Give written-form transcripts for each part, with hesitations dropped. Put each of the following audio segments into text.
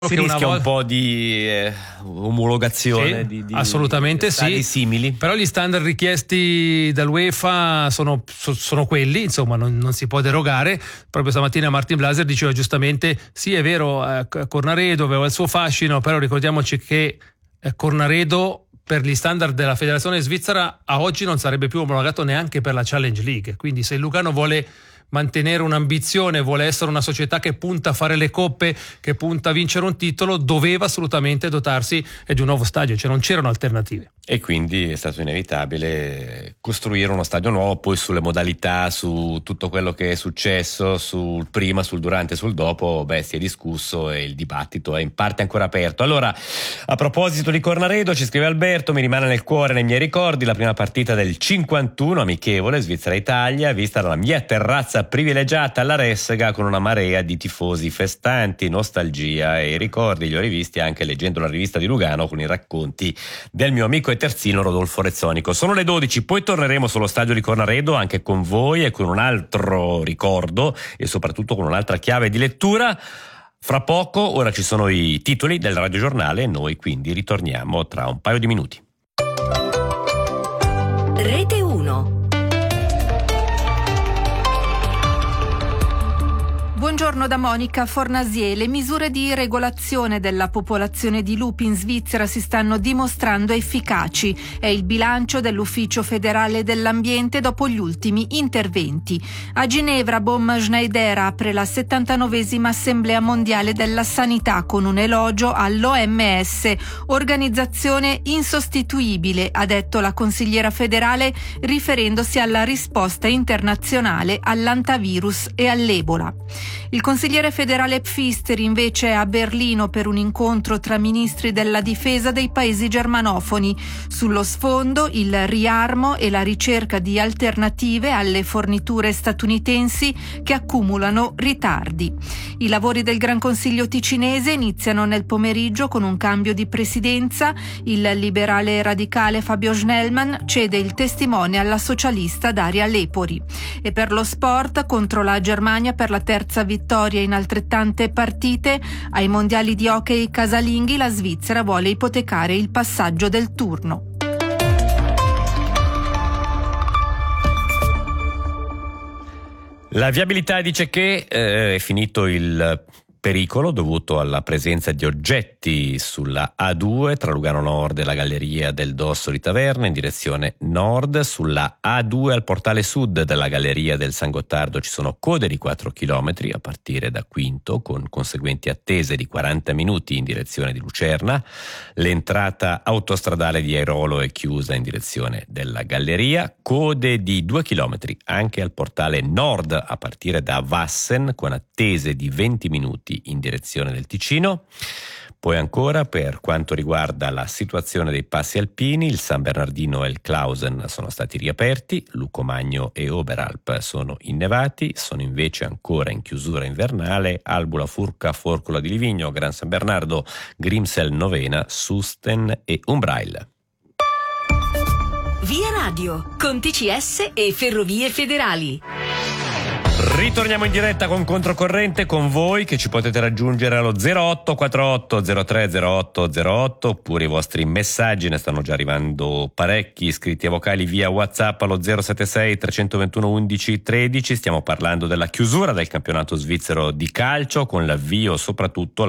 Si rischia un po' di omologazione sì, di assolutamente sì, simili. Però gli standard richiesti dall'UEFA sono quelli, insomma non si può derogare. Proprio stamattina Martin Blaser diceva giustamente sì, è vero, Cornaredo aveva il suo fascino, però ricordiamoci che Cornaredo per gli standard della federazione svizzera a oggi non sarebbe più omologato neanche per la Challenge League, quindi se il Lugano vuole mantenere un'ambizione, vuole essere una società che punta a fare le coppe, che punta a vincere un titolo, doveva assolutamente dotarsi di un nuovo stadio, cioè non c'erano alternative. E quindi è stato inevitabile costruire uno stadio nuovo. Poi sulle modalità, su tutto quello che è successo, sul prima, sul durante, sul dopo, si è discusso e il dibattito è in parte ancora aperto. Allora, a proposito di Cornaredo, ci scrive Alberto: mi rimane nel cuore, nei miei ricordi, la prima partita del 51 amichevole Svizzera-Italia, vista dalla mia terrazza privilegiata alla Ressega con una marea di tifosi festanti. Nostalgia e ricordi li ho rivisti anche leggendo la rivista di Lugano con i racconti del mio amico e terzino Rodolfo Rezzonico. Sono le 12, poi torneremo sullo stadio di Cornaredo anche con voi e con un altro ricordo e soprattutto con un'altra chiave di lettura. Fra poco, ora ci sono i titoli del radiogiornale e noi quindi ritorniamo tra un paio di minuti. Rete 1. Buongiorno da Monica Fornasier. Le misure di regolazione della popolazione di lupi in Svizzera si stanno dimostrando efficaci. È il bilancio dell'Ufficio federale dell'ambiente dopo gli ultimi interventi. A Ginevra, Bom Schneider apre la 79esima Assemblea Mondiale della Sanità con un elogio all'OMS. Organizzazione insostituibile, ha detto la consigliera federale riferendosi alla risposta internazionale all'antivirus e all'Ebola. Il consigliere federale Pfister invece è a Berlino per un incontro tra ministri della difesa dei paesi germanofoni. Sullo sfondo il riarmo e la ricerca di alternative alle forniture statunitensi che accumulano ritardi. I lavori del Gran Consiglio ticinese iniziano nel pomeriggio con un cambio di presidenza. Il liberale radicale Fabio Schnellmann cede il testimone alla socialista Daria Lepori. E per lo sport, contro la Germania per la terza vittoria in altrettante partite, ai mondiali di hockey casalinghi la Svizzera vuole ipotecare il passaggio del turno. La viabilità dice che è finito il pericolo dovuto alla presenza di oggetti sulla A2 tra Lugano Nord e la Galleria del Dosso di Taverna in direzione nord. Sulla A2 al portale sud della Galleria del San Gottardo ci sono code di 4 km a partire da Quinto, con conseguenti attese di 40 minuti in direzione di Lucerna. L'entrata autostradale di Airolo è chiusa in direzione della Galleria. Code di 2 km anche al portale nord a partire da Vassen, con attese di 20 minuti in direzione del Ticino. Poi ancora, per quanto riguarda la situazione dei passi alpini, il San Bernardino e il Clausen sono stati riaperti, Lucomagno e Oberalp sono innevati, sono invece ancora in chiusura invernale Albula, Furca, Forcola di Livigno, Gran San Bernardo, Grimsel, Novena, Susten e Umbrail. Via Radio, con TCS e Ferrovie Federali. Ritorniamo in diretta con Controcorrente con voi, che ci potete raggiungere allo 0848 03 08 08, oppure i vostri messaggi, ne stanno già arrivando parecchi, scritti e vocali via WhatsApp allo 076 321 11 13. Stiamo parlando della chiusura del campionato svizzero di calcio, con l'addio soprattutto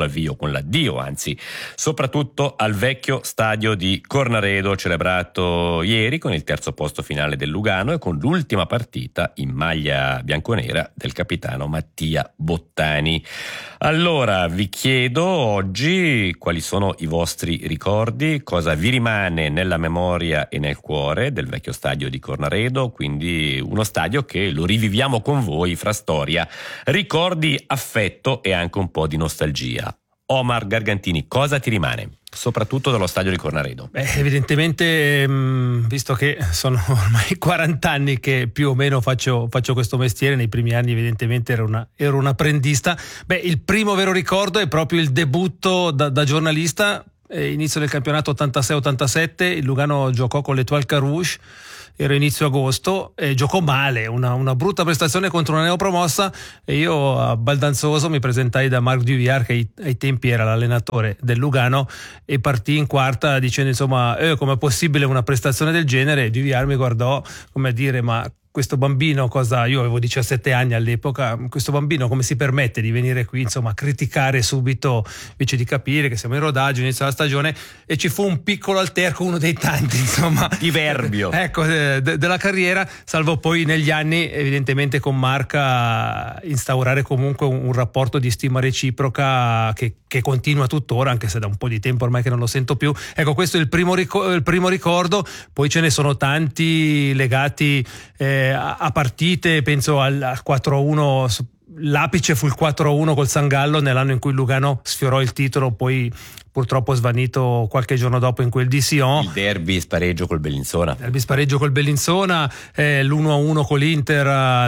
al vecchio stadio di Cornaredo, celebrato ieri con il terzo posto finale del Lugano e con l'ultima partita in maglia bianconera del capitano Mattia Bottani. Allora vi chiedo oggi quali sono i vostri ricordi, cosa vi rimane nella memoria e nel cuore del vecchio stadio di Cornaredo, quindi uno stadio che lo riviviamo con voi fra storia, ricordi, affetto e anche un po' di nostalgia. Omar Gargantini, cosa ti rimane? Soprattutto dallo stadio di Cornaredo. Evidentemente, visto che sono ormai 40 anni che più o meno faccio questo mestiere, nei primi anni evidentemente ero un apprendista. Il primo vero ricordo è proprio il debutto da giornalista, inizio del campionato 86-87, il Lugano giocò con l'Étoile Carouge era inizio agosto, e giocò male, una brutta prestazione contro una neopromossa, e io baldanzoso mi presentai da Marc Duvier, che ai tempi era l'allenatore del Lugano, e partì in quarta dicendo insomma com'è possibile una prestazione del genere. Duvier mi guardò come a dire: ma questo bambino io avevo 17 anni all'epoca, questo bambino come si permette di venire qui insomma a criticare subito, invece di capire che siamo in rodaggio, inizio la stagione, e ci fu un piccolo alterco, uno dei tanti insomma diverbio della carriera, salvo poi negli anni evidentemente con Marca instaurare comunque un rapporto di stima reciproca che continua tuttora, anche se da un po' di tempo ormai che non lo sento più. Ecco, questo è il primo ricordo, poi ce ne sono tanti legati a partite, penso al 4-1, l'apice fu il 4-1 col San Gallo nell'anno in cui Lugano sfiorò il titolo, poi purtroppo svanito qualche giorno dopo in quel di Sion. Il derby spareggio col Bellinzona, l'1-1 con l'Inter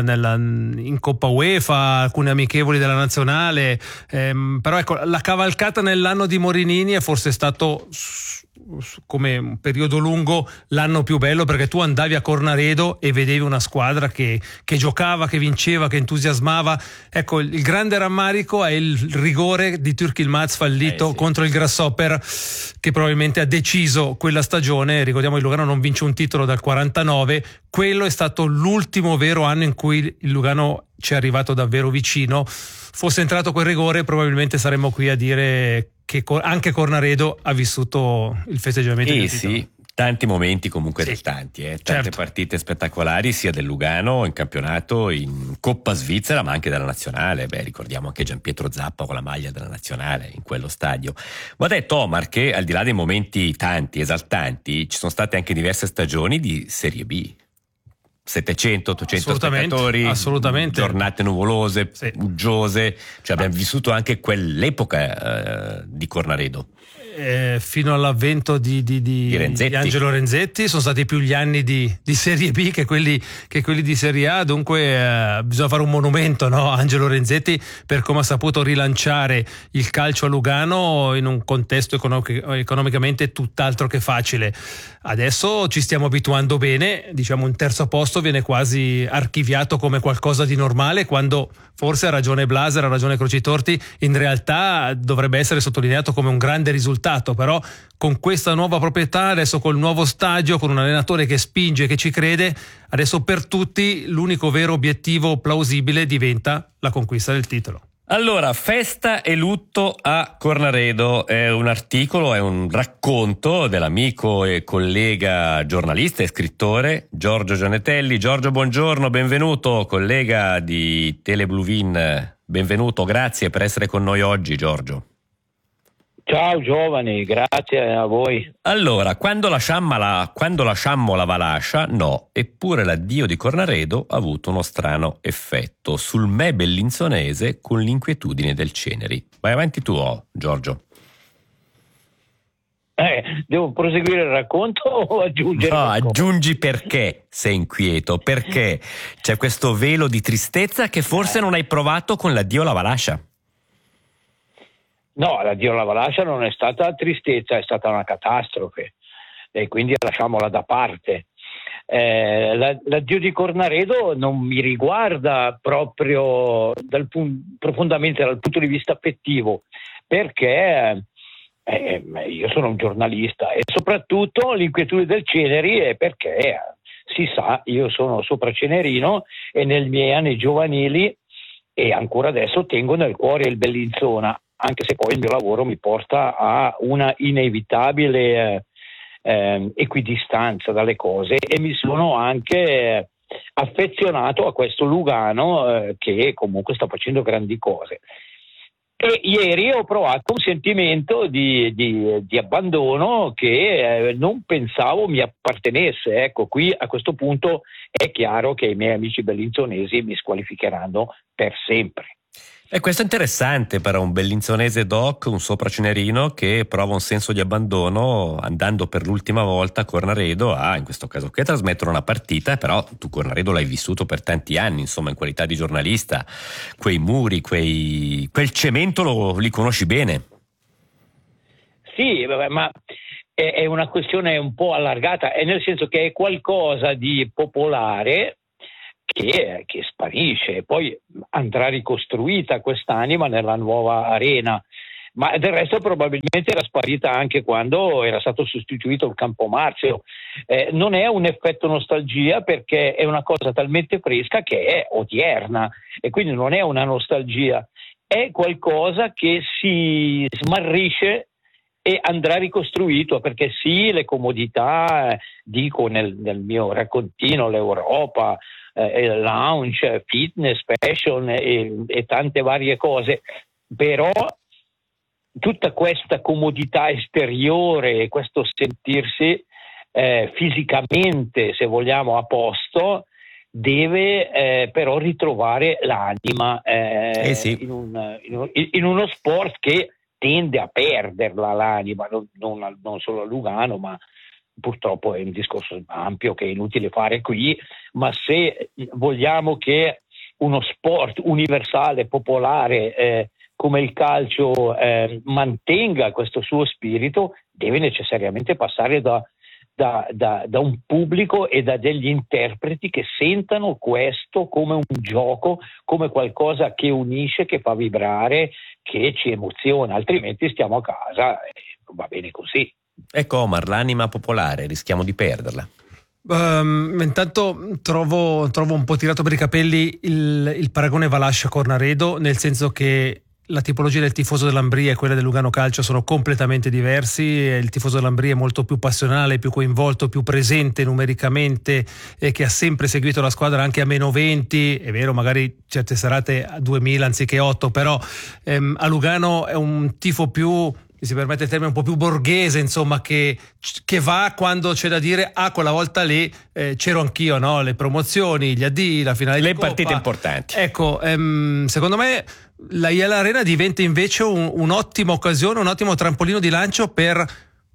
in Coppa UEFA, alcune amichevoli della nazionale, però ecco, la cavalcata nell'anno di Morinini è forse stato, come un periodo lungo, l'anno più bello, perché tu andavi a Cornaredo e vedevi una squadra che giocava, che vinceva, che entusiasmava. Ecco, il grande rammarico è il rigore di Turk Yilmaz fallito contro il Grasshopper, che probabilmente ha deciso quella stagione. Ricordiamo, il Lugano non vince un titolo dal 49, quello è stato l'ultimo vero anno in cui il Lugano ci è arrivato davvero vicino. Fosse entrato quel rigore, probabilmente saremmo qui a dire che anche Cornaredo ha vissuto il festeggiamento del titolo. Sì, tanti momenti comunque esaltanti, tante certo. Partite spettacolari sia del Lugano in campionato, in Coppa Svizzera, ma anche della nazionale. Ricordiamo anche Gianpietro Zappa con la maglia della nazionale in quello stadio. Ma ha detto Omar che al di là dei momenti tanti esaltanti ci sono state anche diverse stagioni di Serie B. 700-800 spettatori, assolutamente. Giornate nuvolose, uggiose, cioè abbiamo vissuto anche quell'epoca di Cornaredo. Fino all'avvento di Angelo Renzetti sono stati più gli anni di Serie B che quelli di Serie A, dunque bisogna fare un monumento, no, a Angelo Renzetti per come ha saputo rilanciare il calcio a Lugano in un contesto economicamente tutt'altro che facile. Adesso ci stiamo abituando bene, diciamo un terzo posto viene quasi archiviato come qualcosa di normale, quando forse ha ragione Blaser, ha ragione Crocitorti, in realtà dovrebbe essere sottolineato come un grande risultato. Però con questa nuova proprietà, adesso col nuovo stadio, con un allenatore che spinge, che ci crede, adesso per tutti l'unico vero obiettivo plausibile diventa la conquista del titolo. Allora, festa e lutto a Cornaredo è un articolo, è un racconto dell'amico e collega giornalista e scrittore Giorgio Gianetelli. Giorgio, buongiorno, benvenuto, collega di Tele Blu Vin, benvenuto, grazie per essere con noi oggi, Giorgio. Ciao giovani, grazie a voi. Allora, quando lasciammo la Valascia, no, eppure l'addio di Cornaredo ha avuto uno strano effetto sul me bellinzonese con l'inquietudine del Ceneri. Vai avanti tu, Giorgio. Devo proseguire il racconto o aggiungere? No, aggiungi perché sei inquieto, perché c'è questo velo di tristezza che forse non hai provato con l'addio alla Valascia. No, l'addio alla Valascia non è stata tristezza, è stata una catastrofe, e quindi lasciamola da parte. L'addio di Cornaredo non mi riguarda proprio profondamente dal punto di vista affettivo, perché io sono un giornalista, e soprattutto l'inquietudine del Ceneri è perché, si sa, io sono sopracenerino e nei miei anni giovanili e ancora adesso tengo nel cuore il Bellinzona, anche se poi il mio lavoro mi porta a una inevitabile equidistanza dalle cose, e mi sono anche affezionato a questo Lugano che comunque sta facendo grandi cose. E ieri ho provato un sentimento di abbandono che non pensavo mi appartenesse. Ecco, qui a questo punto è chiaro che i miei amici bellinzonesi mi squalificheranno per sempre. E questo è interessante per un bellinzonese doc, un sopracenerino che prova un senso di abbandono andando per l'ultima volta a Cornaredo in questo caso qui, a trasmettere una partita. Però tu Cornaredo l'hai vissuto per tanti anni, insomma, in qualità di giornalista, quei muri, quel cemento li conosci bene. Sì, ma è una questione un po' allargata, è nel senso che è qualcosa di popolare che sparisce, poi andrà ricostruita quest'anima nella nuova arena, ma del resto probabilmente era sparita anche quando era stato sostituito il Campo Marzio. Non è un effetto nostalgia, perché è una cosa talmente fresca che è odierna, e quindi non è una nostalgia, è qualcosa che si smarrisce e andrà ricostruito, perché sì, le comodità, dico nel mio raccontino, l'Europa, lounge, fitness, fashion e tante varie cose, però tutta questa comodità esteriore, questo sentirsi fisicamente, se vogliamo, a posto, deve però ritrovare l'anima sì. in uno sport che tende a perderla l'anima, non solo a Lugano, ma purtroppo è un discorso ampio che è inutile fare qui. Ma se vogliamo che uno sport universale, popolare, come il calcio mantenga questo suo spirito, deve necessariamente passare da un pubblico e da degli interpreti che sentano questo come un gioco, come qualcosa che unisce, che fa vibrare, che ci emoziona, altrimenti stiamo a casa e va bene così. Ecco Omar, l'anima popolare, rischiamo di perderla. Intanto trovo un po' tirato per i capelli il paragone Valascia-Cornaredo, nel senso che la tipologia del tifoso dell'Ambria e quella del Lugano Calcio sono completamente diversi. Il tifoso dell'Ambria è molto più passionale, più coinvolto, più presente numericamente, e che ha sempre seguito la squadra anche a -20. È vero, magari certe serate a 2000 anziché 8, però a Lugano è un tifo più, mi si permette il termine, un po' più borghese, insomma, che va quando c'è da dire quella volta lì c'ero anch'io, no? Le promozioni, gli addii, la finale di Coppa, partite importanti. Ecco, secondo me la IEL Arena diventa invece un'ottima occasione, un ottimo trampolino di lancio per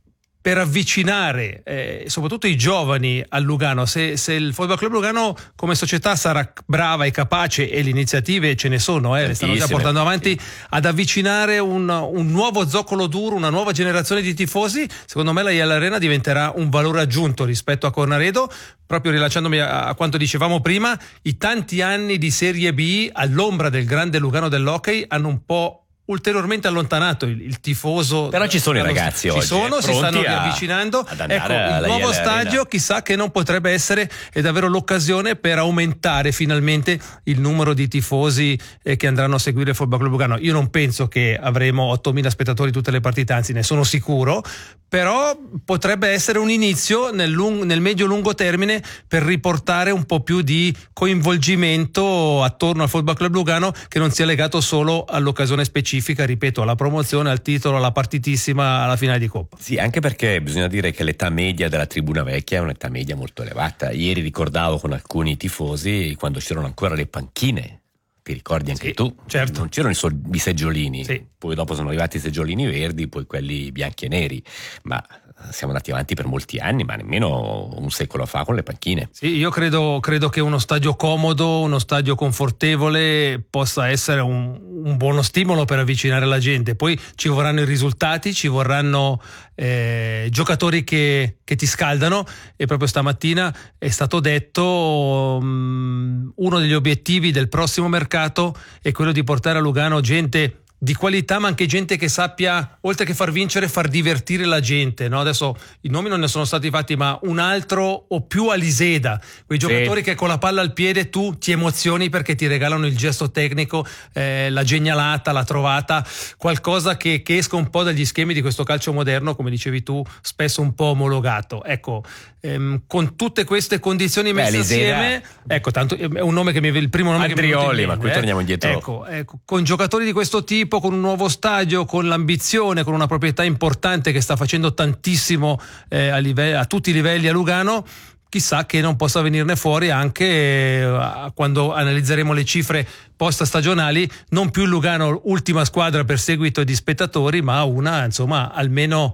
avvicinare soprattutto i giovani al Lugano. Se il Football Club Lugano come società sarà brava e capace, e le iniziative ce ne sono, le stanno già portando avanti, ad avvicinare un nuovo zoccolo duro, una nuova generazione di tifosi, secondo me la IEL Arena diventerà un valore aggiunto rispetto a Cornaredo. Proprio rilasciandomi a quanto dicevamo prima, i tanti anni di Serie B all'ombra del grande Lugano dell'hockey hanno un po' ulteriormente allontanato il tifoso. Però ci sono i ragazzi oggi, si stanno riavvicinando. Ecco, il nuovo stadio chissà che non potrebbe essere davvero l'occasione per aumentare finalmente il numero di tifosi che andranno a seguire il Football Club Lugano. Io non penso che avremo 8.000 spettatori tutte le partite, anzi ne sono sicuro, però potrebbe essere un inizio nel medio-lungo termine per riportare un po' più di coinvolgimento attorno al Football Club Lugano, che non sia legato solo all'occasione specifica, ripeto, alla promozione, al titolo, alla partitissima, alla finale di Coppa. Sì, anche perché bisogna dire che l'età media della tribuna vecchia è un'età media molto elevata. Ieri ricordavo con alcuni tifosi quando c'erano ancora le panchine. Ti ricordi anche tu? Certo. Non c'erano i seggiolini, sì. Poi dopo sono arrivati i seggiolini verdi, poi quelli bianchi e neri, ma siamo andati avanti per molti anni, ma nemmeno un secolo fa con le panchine. Sì, io credo che uno stadio comodo, uno stadio confortevole possa essere un buono stimolo per avvicinare la gente. Poi ci vorranno i risultati, ci vorranno giocatori che ti scaldano, e proprio stamattina è stato detto uno degli obiettivi del prossimo mercato è quello di portare a Lugano gente di qualità, ma anche gente che sappia, oltre che far vincere, far divertire la gente, no? Adesso i nomi non ne sono stati fatti, ma un altro o più Aliseda, quei giocatori che con la palla al piede tu ti emozioni perché ti regalano il gesto tecnico, la genialata, la trovata, qualcosa che esca un po' dagli schemi di questo calcio moderno, come dicevi tu, spesso un po' omologato. Ecco, con tutte queste condizioni messe assieme, ecco, tanto è un nome che il primo nome Andrioli, che ma qui torniamo indietro. Ecco, con giocatori di questo tipo, con un nuovo stadio, con l'ambizione, con una proprietà importante che sta facendo tantissimo a tutti i livelli a Lugano, chissà che non possa venirne fuori anche quando analizzeremo le cifre post stagionali, non più il Lugano ultima squadra per seguito di spettatori, ma una, insomma, almeno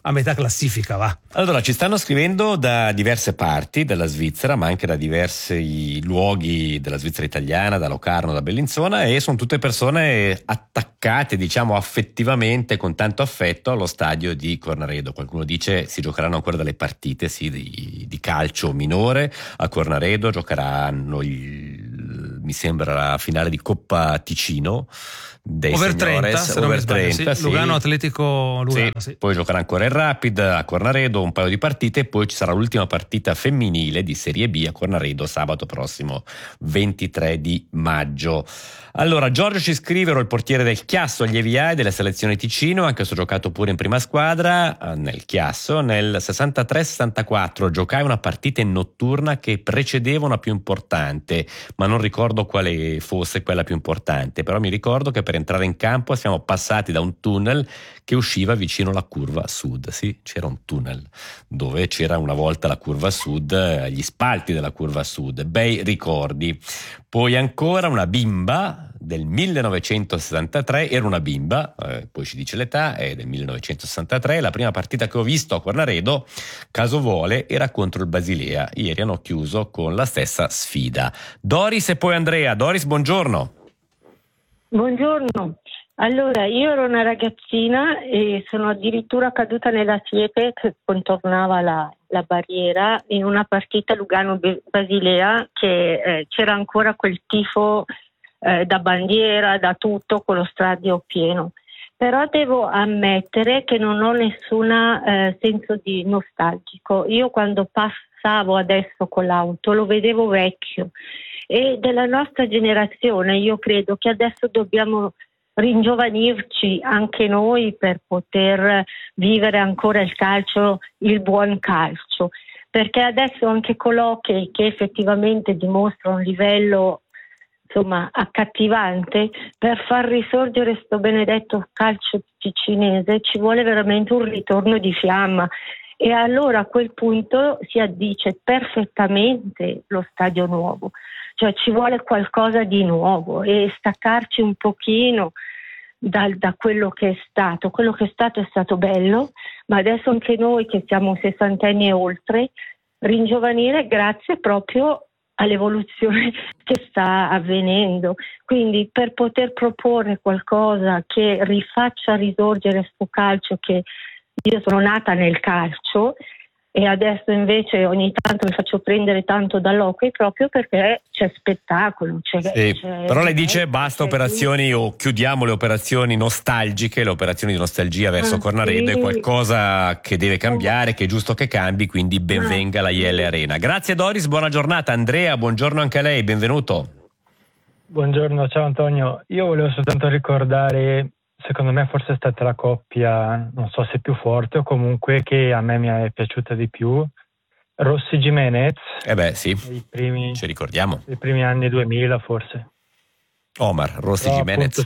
a metà classifica, va. Allora, ci stanno scrivendo da diverse parti della Svizzera, ma anche da diversi luoghi della Svizzera italiana, da Locarno, da Bellinzona, e sono tutte persone attaccate, diciamo, affettivamente, con tanto affetto allo stadio di Cornaredo. Qualcuno dice si giocheranno ancora delle partite, sì, di calcio minore a Cornaredo, giocheranno mi sembra la finale di Coppa Ticino dei over 30, Seniores, over 30, sì. Lugano, Atletico Lugano, sì. Poi giocherà ancora il Rapid a Cornaredo, un paio di partite, e poi ci sarà l'ultima partita femminile di Serie B a Cornaredo sabato prossimo 23 di maggio. Allora, Giorgio ci scrive: ero il portiere del Chiasso agli EVA e della selezione Ticino, anche se ho giocato pure in prima squadra nel Chiasso. Nel 63-64 giocai una partita in notturna che precedeva una più importante, ma non ricordo quale fosse quella più importante, però mi ricordo che per entrare in campo siamo passati da un tunnel che usciva vicino alla curva sud. Sì, c'era un tunnel dove c'era una volta la curva sud, gli spalti della curva sud, bei ricordi. Poi ancora una bimba del 1963, era una bimba, poi ci dice l'età, è del 1963, la prima partita che ho visto a Cornaredo, caso vuole, era contro il Basilea, ieri hanno chiuso con la stessa sfida. Doris e poi Andrea. Doris, buongiorno. Buongiorno. Allora, io ero una ragazzina e sono addirittura caduta nella siepe che contornava la barriera in una partita Lugano-Basilea che c'era ancora quel tifo da bandiera, da tutto, con lo stadio pieno. Però devo ammettere che non ho nessun senso di nostalgico. Io quando passavo adesso con l'auto lo vedevo vecchio, e della nostra generazione io credo che adesso dobbiamo ringiovanirci anche noi per poter vivere ancora il calcio, il buon calcio, perché adesso anche colloqui che effettivamente dimostrano un livello insomma accattivante, per far risorgere sto benedetto calcio ticinese ci vuole veramente un ritorno di fiamma, e allora a quel punto si addice perfettamente lo stadio nuovo. Cioè ci vuole qualcosa di nuovo e staccarci un pochino da quello che è stato. Quello che è stato bello, ma adesso anche noi che siamo sessantenni e oltre, ringiovanire grazie proprio all'evoluzione che sta avvenendo. Quindi per poter proporre qualcosa che rifaccia risorgere sto calcio, che io sono nata nel calcio, e adesso invece ogni tanto mi faccio prendere tanto dall'hockey proprio perché c'è spettacolo. Però lei dice basta operazioni, o chiudiamo le operazioni nostalgiche, le operazioni di nostalgia verso Cornaredo, è qualcosa che deve cambiare, che è giusto che cambi, quindi benvenga la IL Arena. Grazie Doris, buona giornata. Andrea, buongiorno anche a lei, benvenuto. Buongiorno, ciao Antonio. Io volevo soltanto ricordare, secondo me forse è stata la coppia, non so se più forte o comunque che a me mi è piaciuta di più, Rossi Gimenez. Sì, ci ricordiamo. I primi anni 2000 forse. Omar, Rossi Gimenez.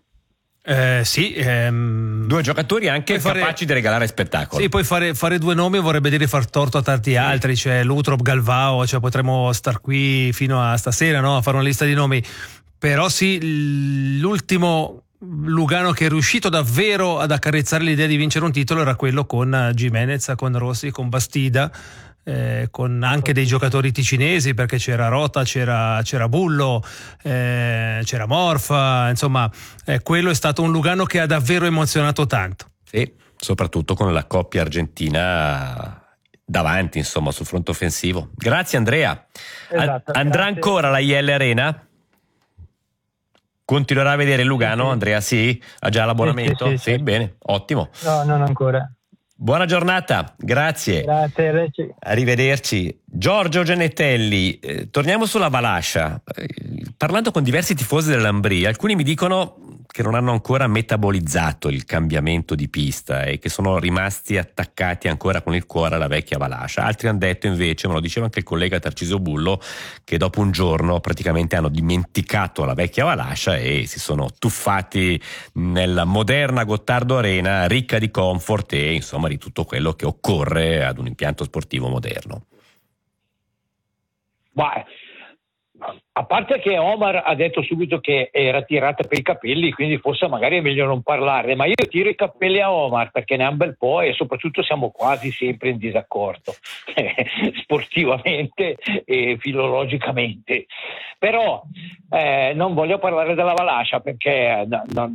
Due giocatori anche capaci di regalare spettacolo. Sì, poi fare due nomi vorrebbe dire far torto a tanti altri, cioè Lutrop, Galvao, cioè potremmo star qui fino a stasera, no? A fare una lista di nomi. Però sì, l'ultimo Lugano che è riuscito davvero ad accarezzare l'idea di vincere un titolo era quello con Gimenez, con Rossi, con Bastida, con anche dei giocatori ticinesi, perché c'era Rota, c'era Bullo, c'era Morfa, insomma quello è stato un Lugano che ha davvero emozionato tanto. Sì, soprattutto con la coppia argentina davanti, insomma, sul fronte offensivo. Grazie Andrea. Esatto, andrà grazie. ancora la IL Arena? Continuerà a vedere Lugano, sì. Andrea? Sì? Ha già l'abbonamento? Sì. Bene, ottimo. No, non ancora. Buona giornata, grazie. Grazie. Arrivederci. Giorgio Genettelli, torniamo sulla Valascia. Parlando con diversi tifosi dell'Ambrì, alcuni mi dicono che non hanno ancora metabolizzato il cambiamento di pista e che sono rimasti attaccati ancora con il cuore alla vecchia Valascia. Altri hanno detto invece, me lo diceva anche il collega Tarcisio Bullo, che dopo un giorno praticamente hanno dimenticato la vecchia Valascia e si sono tuffati nella moderna Gottardo Arena, ricca di comfort e insomma di tutto quello che occorre ad un impianto sportivo moderno. A parte che Omar ha detto subito che era tirata per i capelli, quindi forse magari è meglio non parlarne, ma io tiro i capelli a Omar perché ne ha un bel po' e soprattutto siamo quasi sempre in disaccordo, sportivamente e filologicamente. Però non voglio parlare della Valascia perché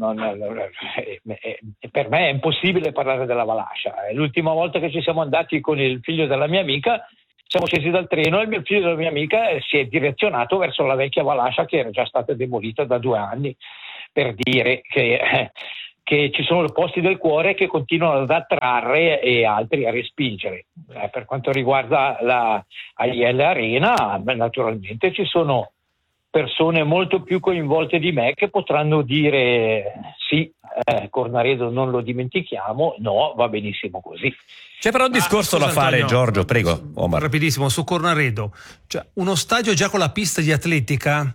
per me è impossibile parlare della Valascia. L'ultima volta che ci siamo andati con il figlio della mia amica, siamo scesi dal treno e il mio figlio della mia amica si è direzionato verso la vecchia Valascia che era già stata demolita da 2 anni, per dire che ci sono posti del cuore che continuano ad attrarre e altri a respingere. Per quanto riguarda la AIL Arena, naturalmente ci sono persone molto più coinvolte di me che potranno dire sì, Cornaredo non lo dimentichiamo, no, va benissimo così. C'è però un discorso da fare, Antonio, Giorgio, prego. Omar. Rapidissimo, su Cornaredo, cioè, uno stadio già con la pista di atletica,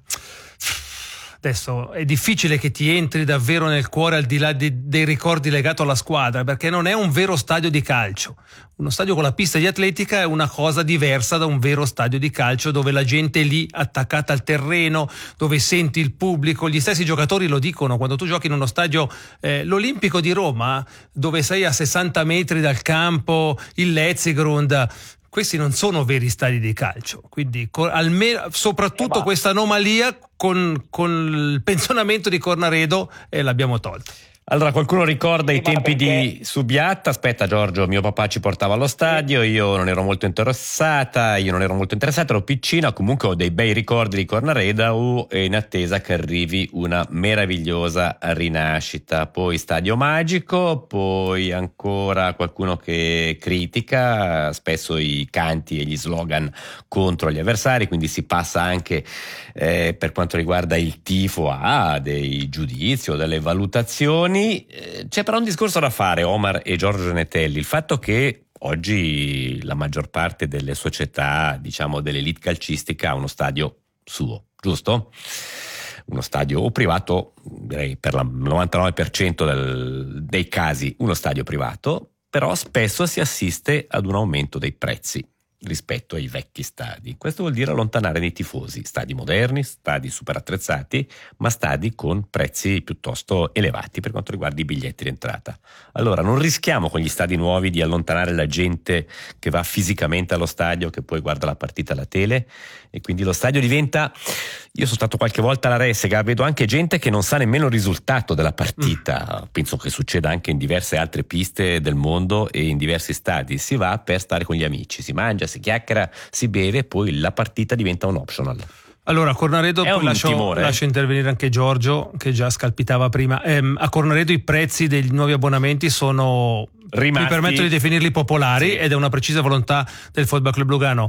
adesso è difficile che ti entri davvero nel cuore al di là dei ricordi legati alla squadra, perché non è un vero stadio di calcio. Uno stadio con la pista di atletica è una cosa diversa da un vero stadio di calcio, dove la gente è lì attaccata al terreno, dove senti il pubblico. Gli stessi giocatori lo dicono quando tu giochi in uno stadio, l'Olimpico di Roma, dove sei a 60 metri dal campo, il Letzigrund. Questi non sono veri stadi di calcio, quindi soprattutto questa anomalia con il pensionamento di Cornaredo l'abbiro tolta. Allora, qualcuno ricorda i tempi di Subiatta? Aspetta, Giorgio, mio papà ci portava allo stadio, io non ero molto interessata, ero piccina, comunque ho dei bei ricordi di Cornaredo e in attesa che arrivi una meravigliosa rinascita. Poi Stadio Magico, poi ancora qualcuno che critica spesso i canti e gli slogan contro gli avversari, quindi si passa anche per quanto riguarda il tifo a dei giudizi o delle valutazioni. C'è però un discorso da fare, Omar e Giorgio Genetelli, il fatto che oggi la maggior parte delle società, diciamo dell'elite calcistica, ha uno stadio suo, giusto? Uno stadio o privato, direi per il 99% dei casi uno stadio privato, però spesso si assiste ad un aumento dei prezzi rispetto ai vecchi stadi. Questo vuol dire allontanare dei tifosi, stadi moderni, stadi super attrezzati, ma stadi con prezzi piuttosto elevati per quanto riguarda i biglietti d'entrata. Allora non rischiamo con gli stadi nuovi di allontanare la gente che va fisicamente allo stadio, che poi guarda la partita alla tele, e quindi lo stadio diventa... Io sono stato qualche volta alla Ressega, vedo anche gente che non sa nemmeno il risultato della partita. Penso che succeda anche in diverse altre piste del mondo e in diversi stadi. Si va per stare con gli amici, si mangia, si chiacchiera, si beve, poi la partita diventa un optional. Allora, a Cornaredo poi lascio intervenire anche Giorgio, che già scalpitava prima. A Cornaredo i prezzi dei nuovi abbonamenti sono... rimasti... Mi permetto di definirli popolari, sì. Ed è una precisa volontà del Football Club Lugano.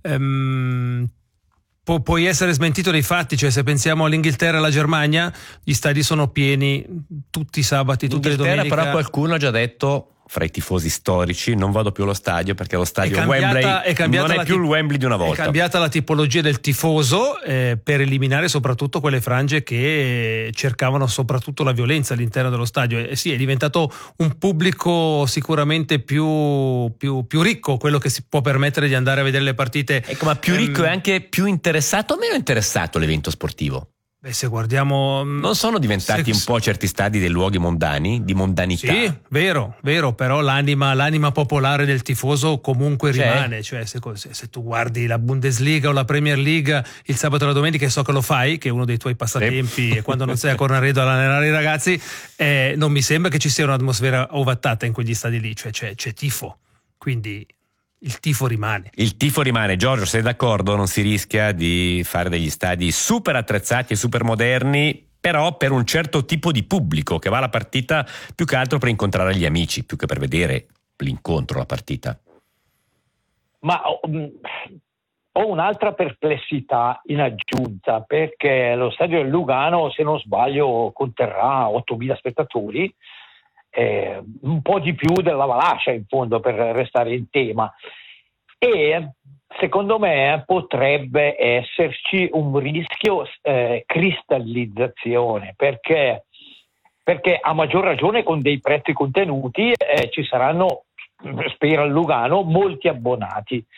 Puoi essere smentito dai fatti, cioè se pensiamo all'Inghilterra e alla Germania, gli stadi sono pieni tutti i sabati, tutte le domeniche. Però qualcuno ha già detto, fra i tifosi storici, non vado più allo stadio perché lo stadio Wembley non è più il Wembley di una volta. È cambiata la tipologia del tifoso per eliminare soprattutto quelle frange che cercavano soprattutto la violenza all'interno dello stadio. Sì, è diventato un pubblico sicuramente più ricco, quello che si può permettere di andare a vedere le partite. Ecco, ma più ricco è anche più interessato o meno interessato all'evento sportivo? Se guardiamo, non sono diventati un po' certi stadi dei luoghi mondani, di mondanità? Sì, vero, però l'anima popolare del tifoso comunque rimane. Cioè se tu guardi la Bundesliga o la Premier League il sabato e la domenica, e so che lo fai, che è uno dei tuoi passatempi, e quando non sei a Cornaredo ad allenare i ragazzi, non mi sembra che ci sia un'atmosfera ovattata in quegli stadi lì, cioè c'è tifo, quindi il tifo rimane. Il tifo rimane. Giorgio, sei d'accordo? Non si rischia di fare degli stadi super attrezzati e super moderni, però per un certo tipo di pubblico che va alla partita più che altro per incontrare gli amici, più che per vedere l'incontro, la partita? Ma ho un'altra perplessità in aggiunta, perché lo stadio del Lugano, se non sbaglio, conterrà 8.000 spettatori, un po' di più della Valascia in fondo, per restare in tema, e secondo me potrebbe esserci un rischio cristallizzazione, perché a maggior ragione con dei prezzi contenuti ci saranno, spero al Lugano, molti abbonati,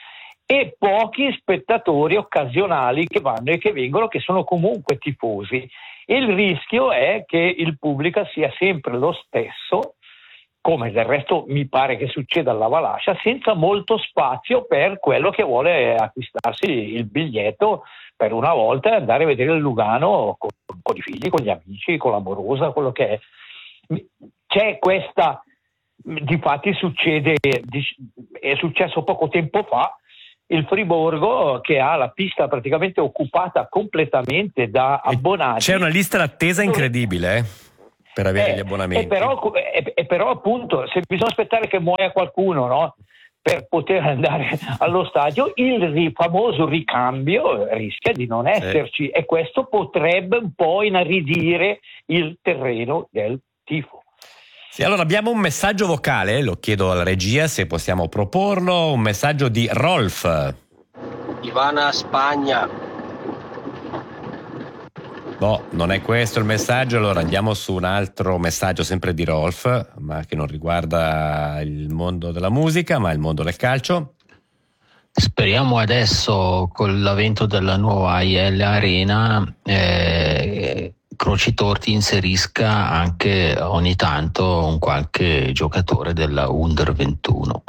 e pochi spettatori occasionali che vanno e che vengono, che sono comunque tifosi. Il rischio è che il pubblico sia sempre lo stesso, come del resto mi pare che succeda alla Valascia, senza molto spazio per quello che vuole acquistarsi il biglietto per una volta e andare a vedere il Lugano con i figli, con gli amici, con l'amorosa, quello che è. C'è questa, difatti succede, è successo poco tempo fa, il Friburgo che ha la pista praticamente occupata completamente da abbonati. C'è una lista d'attesa incredibile per avere gli abbonamenti. E però appunto, se bisogna aspettare che muoia qualcuno, no, per poter andare allo stadio, il famoso ricambio rischia di non esserci, e questo potrebbe un po' inaridire il terreno del tifo. Sì, allora abbiamo un messaggio vocale, lo chiedo alla regia se possiamo proporlo, un messaggio di Rolf. Ivana, Spagna. No, non è questo il messaggio, allora andiamo su un altro messaggio sempre di Rolf, ma che non riguarda il mondo della musica, ma il mondo del calcio. Speriamo adesso con l'avvento della nuova IL Arena Croci Torti inserisca anche ogni tanto un qualche giocatore della Under 21.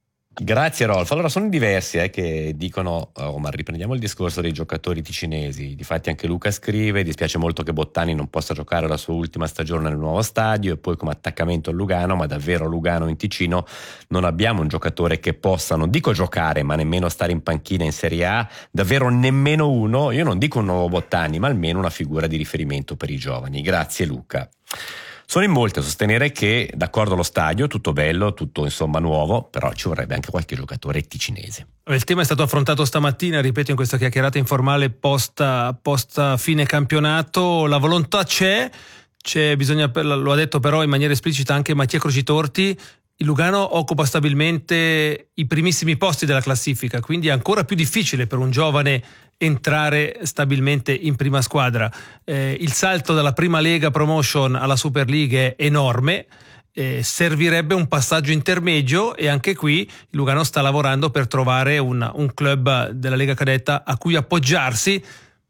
Grazie Rolf. Allora sono diversi che dicono, ma riprendiamo il discorso dei giocatori ticinesi. Difatti anche Luca scrive: dispiace molto che Bottani non possa giocare la sua ultima stagione nel nuovo stadio e poi come attaccamento a Lugano, ma davvero a Lugano in Ticino non abbiamo un giocatore che possa, non dico giocare, ma nemmeno stare in panchina in Serie A, davvero nemmeno uno, io non dico un nuovo Bottani, ma almeno una figura di riferimento per i giovani. Grazie Luca. Sono in molti a sostenere che, d'accordo allo stadio, tutto bello, tutto insomma nuovo, però ci vorrebbe anche qualche giocatore ticinese. Il tema è stato affrontato stamattina, ripeto, in questa chiacchierata informale post fine campionato. La volontà c'è, bisogna, lo ha detto però in maniera esplicita anche Mattia Croci Torti. Il Lugano occupa stabilmente i primissimi posti della classifica, quindi è ancora più difficile per un giovane entrare stabilmente in prima squadra. Il salto dalla prima Lega Promotion alla Super League è enorme, servirebbe un passaggio intermedio e anche qui il Lugano sta lavorando per trovare un club della Lega Cadetta a cui appoggiarsi,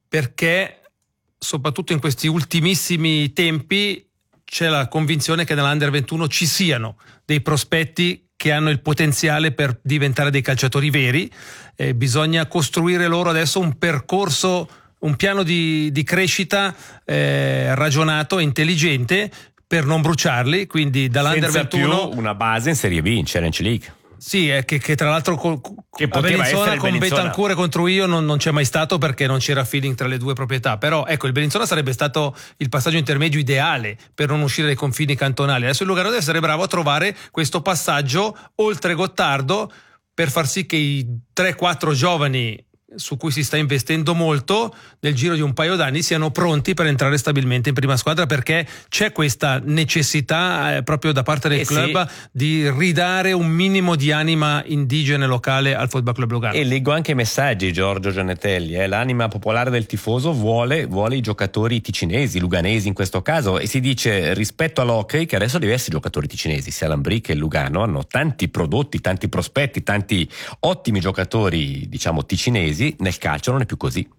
perché soprattutto in questi ultimissimi tempi c'è la convinzione che nell'Under 21 ci siano dei prospetti che hanno il potenziale per diventare dei calciatori veri. Bisogna costruire loro adesso un percorso, un piano di crescita ragionato e intelligente per non bruciarli, quindi dall'Under 21 più una base in Serie B, in Challenge League. Sì, che tra l'altro che poteva essere con Betancourt contro io non c'è mai stato, perché non c'era feeling tra le due proprietà. Però ecco, il Bellinzona sarebbe stato il passaggio intermedio ideale per non uscire dai confini cantonali. Adesso il Lugano deve essere bravo a trovare questo passaggio oltre Gottardo per far sì che i 3-4 giovani su cui si sta investendo molto nel giro di un paio d'anni siano pronti per entrare stabilmente in prima squadra, perché c'è questa necessità proprio da parte del club di ridare un minimo di anima indigene locale al Football Club Lugano. E leggo anche i messaggi, Giorgio Giannetelli, l'anima popolare del tifoso vuole i giocatori ticinesi, luganesi in questo caso, e si dice rispetto all'hockey che adesso diversi giocatori ticinesi, sia l'Ambrì che il Lugano, hanno tanti prodotti, tanti prospetti, tanti ottimi giocatori diciamo ticinesi. Nel calcio non è più così.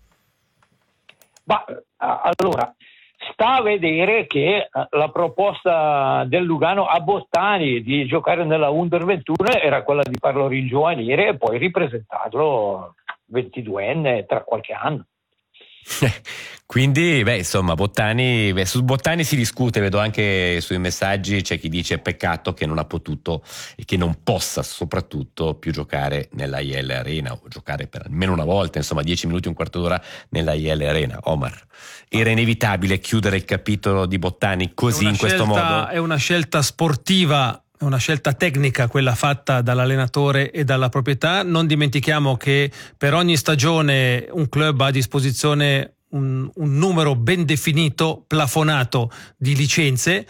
Ma allora sta a vedere che la proposta del Lugano a Bottani di giocare nella Under 21 era quella di farlo ringiovanire e poi ripresentarlo 22enne tra qualche anno. Quindi insomma Bottani, su Bottani si discute, vedo anche sui messaggi c'è chi dice peccato che non ha potuto e che non possa soprattutto più giocare nella IL Arena, o giocare per almeno una volta, insomma 10 minuti, un quarto d'ora nella IL Arena. Omar, era inevitabile chiudere il capitolo di Bottani così, in questo modo? È una scelta sportiva, è una scelta tecnica quella fatta dall'allenatore e dalla proprietà. Non dimentichiamo che per ogni stagione un club ha a disposizione un numero ben definito, plafonato di licenze.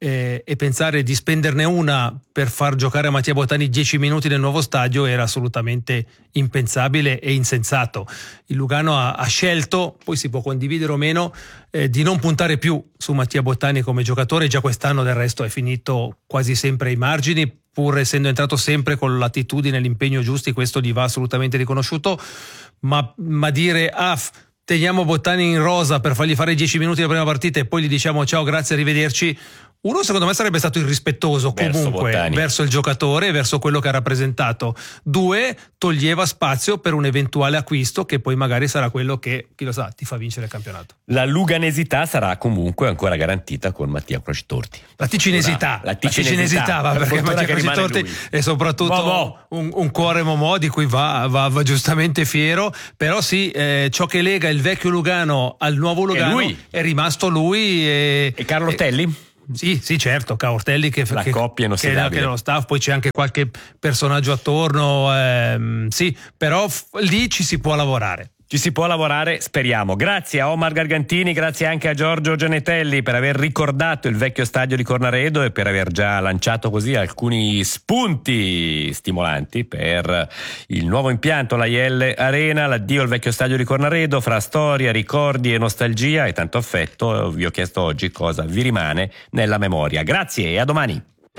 e pensare di spenderne una per far giocare a Mattia Bottani 10 minuti nel nuovo stadio era assolutamente impensabile e insensato. Il Lugano ha scelto, poi si può condividere o meno, di non puntare più su Mattia Bottani come giocatore. Già quest'anno del resto è finito quasi sempre ai margini, pur essendo entrato sempre con l'attitudine e l'impegno giusti, questo gli va assolutamente riconosciuto, ma dire teniamo Bottani in rosa per fargli fare 10 minuti la prima partita e poi gli diciamo ciao, grazie, arrivederci. Uno, secondo me sarebbe stato irrispettoso comunque verso il giocatore, verso quello che ha rappresentato. Due, toglieva spazio per un eventuale acquisto che poi magari sarà quello che, chi lo sa, ti fa vincere il campionato. La luganesità sarà comunque ancora garantita con Mattia Crocitorti. La ticinesità, perché Mattia Crocitorti è soprattutto un cuore momò di cui va giustamente fiero, però sì, ciò che lega il vecchio Lugano al nuovo Lugano è rimasto lui e Carlo Ortelli? Sì, certo, Ortelli che la coppia che è lo staff, poi c'è anche qualche personaggio attorno, sì, però lì ci si può lavorare. Ci si può lavorare, speriamo. Grazie a Omar Gargantini, grazie anche a Giorgio Gianetelli per aver ricordato il vecchio stadio di Cornaredo e per aver già lanciato così alcuni spunti stimolanti per il nuovo impianto, la IL Arena, l'addio al vecchio stadio di Cornaredo, fra storia, ricordi e nostalgia e tanto affetto. Vi ho chiesto oggi cosa vi rimane nella memoria. Grazie e a domani.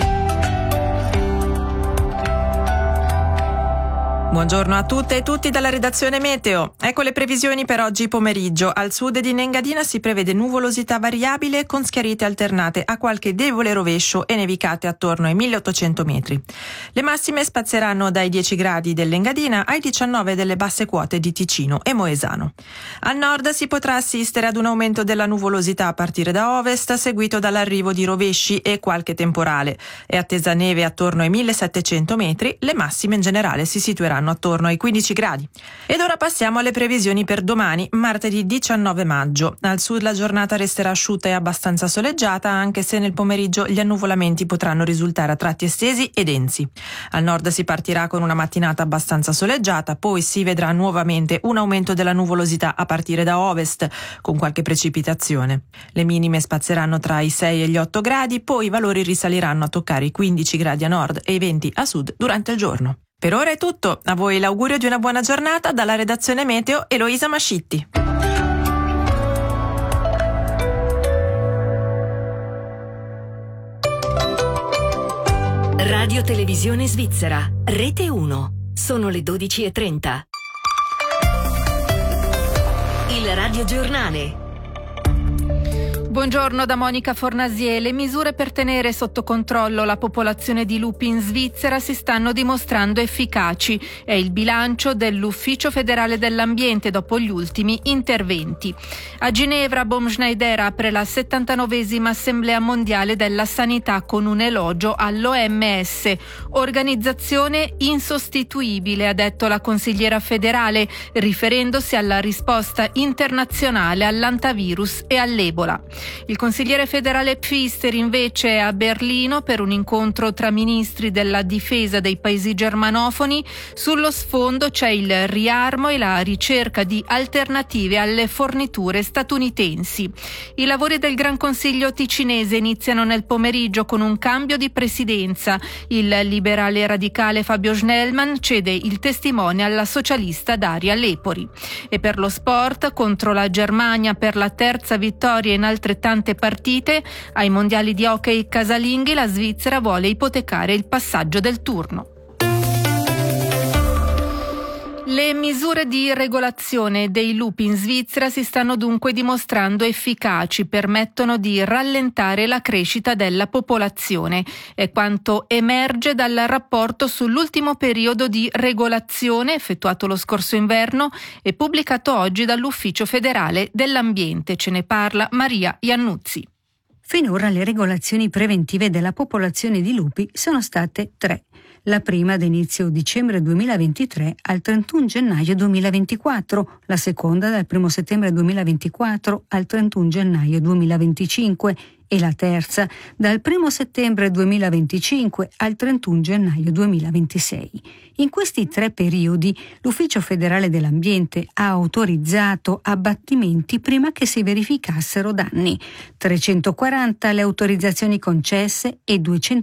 Buongiorno a tutte e tutti dalla redazione Meteo. Ecco le previsioni per oggi pomeriggio. Al sud di Engadina si prevede nuvolosità variabile con schiarite alternate a qualche debole rovescio e nevicate attorno ai 1800 metri. Le massime spazieranno dai 10 gradi dell'Engadina ai 19 delle basse quote di Ticino e Moesano. Al nord si potrà assistere ad un aumento della nuvolosità a partire da ovest, seguito dall'arrivo di rovesci e qualche temporale. È attesa neve attorno ai 1700 metri, le massime in generale si situeranno attorno ai 15 gradi. Ed ora passiamo alle previsioni per domani, martedì 19 maggio. Al sud la giornata resterà asciutta e abbastanza soleggiata, anche se nel pomeriggio gli annuvolamenti potranno risultare a tratti estesi e densi. Al nord si partirà con una mattinata abbastanza soleggiata, poi si vedrà nuovamente un aumento della nuvolosità a partire da ovest, con qualche precipitazione. Le minime spazieranno tra i 6 e gli 8 gradi, poi i valori risaliranno a toccare i 15 gradi a nord e i 20 a sud durante il giorno. Per ora è tutto, a voi l'augurio di una buona giornata dalla redazione Meteo Eloisa Mascitti. Radio Televisione Svizzera, Rete 1, sono le 12:30. Il radiogiornale. Buongiorno da Monica Fornasier. Le misure per tenere sotto controllo la popolazione di lupi in Svizzera si stanno dimostrando efficaci. È il bilancio dell'Ufficio federale dell'ambiente dopo gli ultimi interventi. A Ginevra, Baumschneider apre la 79esima Assemblea Mondiale della Sanità con un elogio all'OMS. Organizzazione insostituibile, ha detto la consigliera federale, riferendosi alla risposta internazionale all'antivirus e all'Ebola. Il consigliere federale Pfister invece è a Berlino per un incontro tra ministri della difesa dei paesi germanofoni. Sullo sfondo c'è il riarmo e la ricerca di alternative alle forniture statunitensi. I lavori del Gran Consiglio ticinese iniziano nel pomeriggio con un cambio di presidenza. Il liberale radicale Fabio Schnellmann cede il testimone alla socialista Daria Lepori. E per lo sport, contro la Germania per la terza vittoria in altrettante partite, ai mondiali di hockey casalinghi la Svizzera vuole ipotecare il passaggio del turno. Le misure di regolazione dei lupi in Svizzera si stanno dunque dimostrando efficaci, permettono di rallentare la crescita della popolazione. È quanto emerge dal rapporto sull'ultimo periodo di regolazione effettuato lo scorso inverno e pubblicato oggi dall'Ufficio federale dell'ambiente. Ce ne parla Maria Iannuzzi. Finora le regolazioni preventive della popolazione di lupi sono state 3. La prima da inizio dicembre 2023 al 31 gennaio 2024, la seconda dal 1 settembre 2024 al 31 gennaio 2025 e la terza dal 1 settembre 2025 al 31 gennaio 2026. In questi 3 periodi l'Ufficio federale dell'ambiente ha autorizzato abbattimenti prima che si verificassero danni, 340 le autorizzazioni concesse e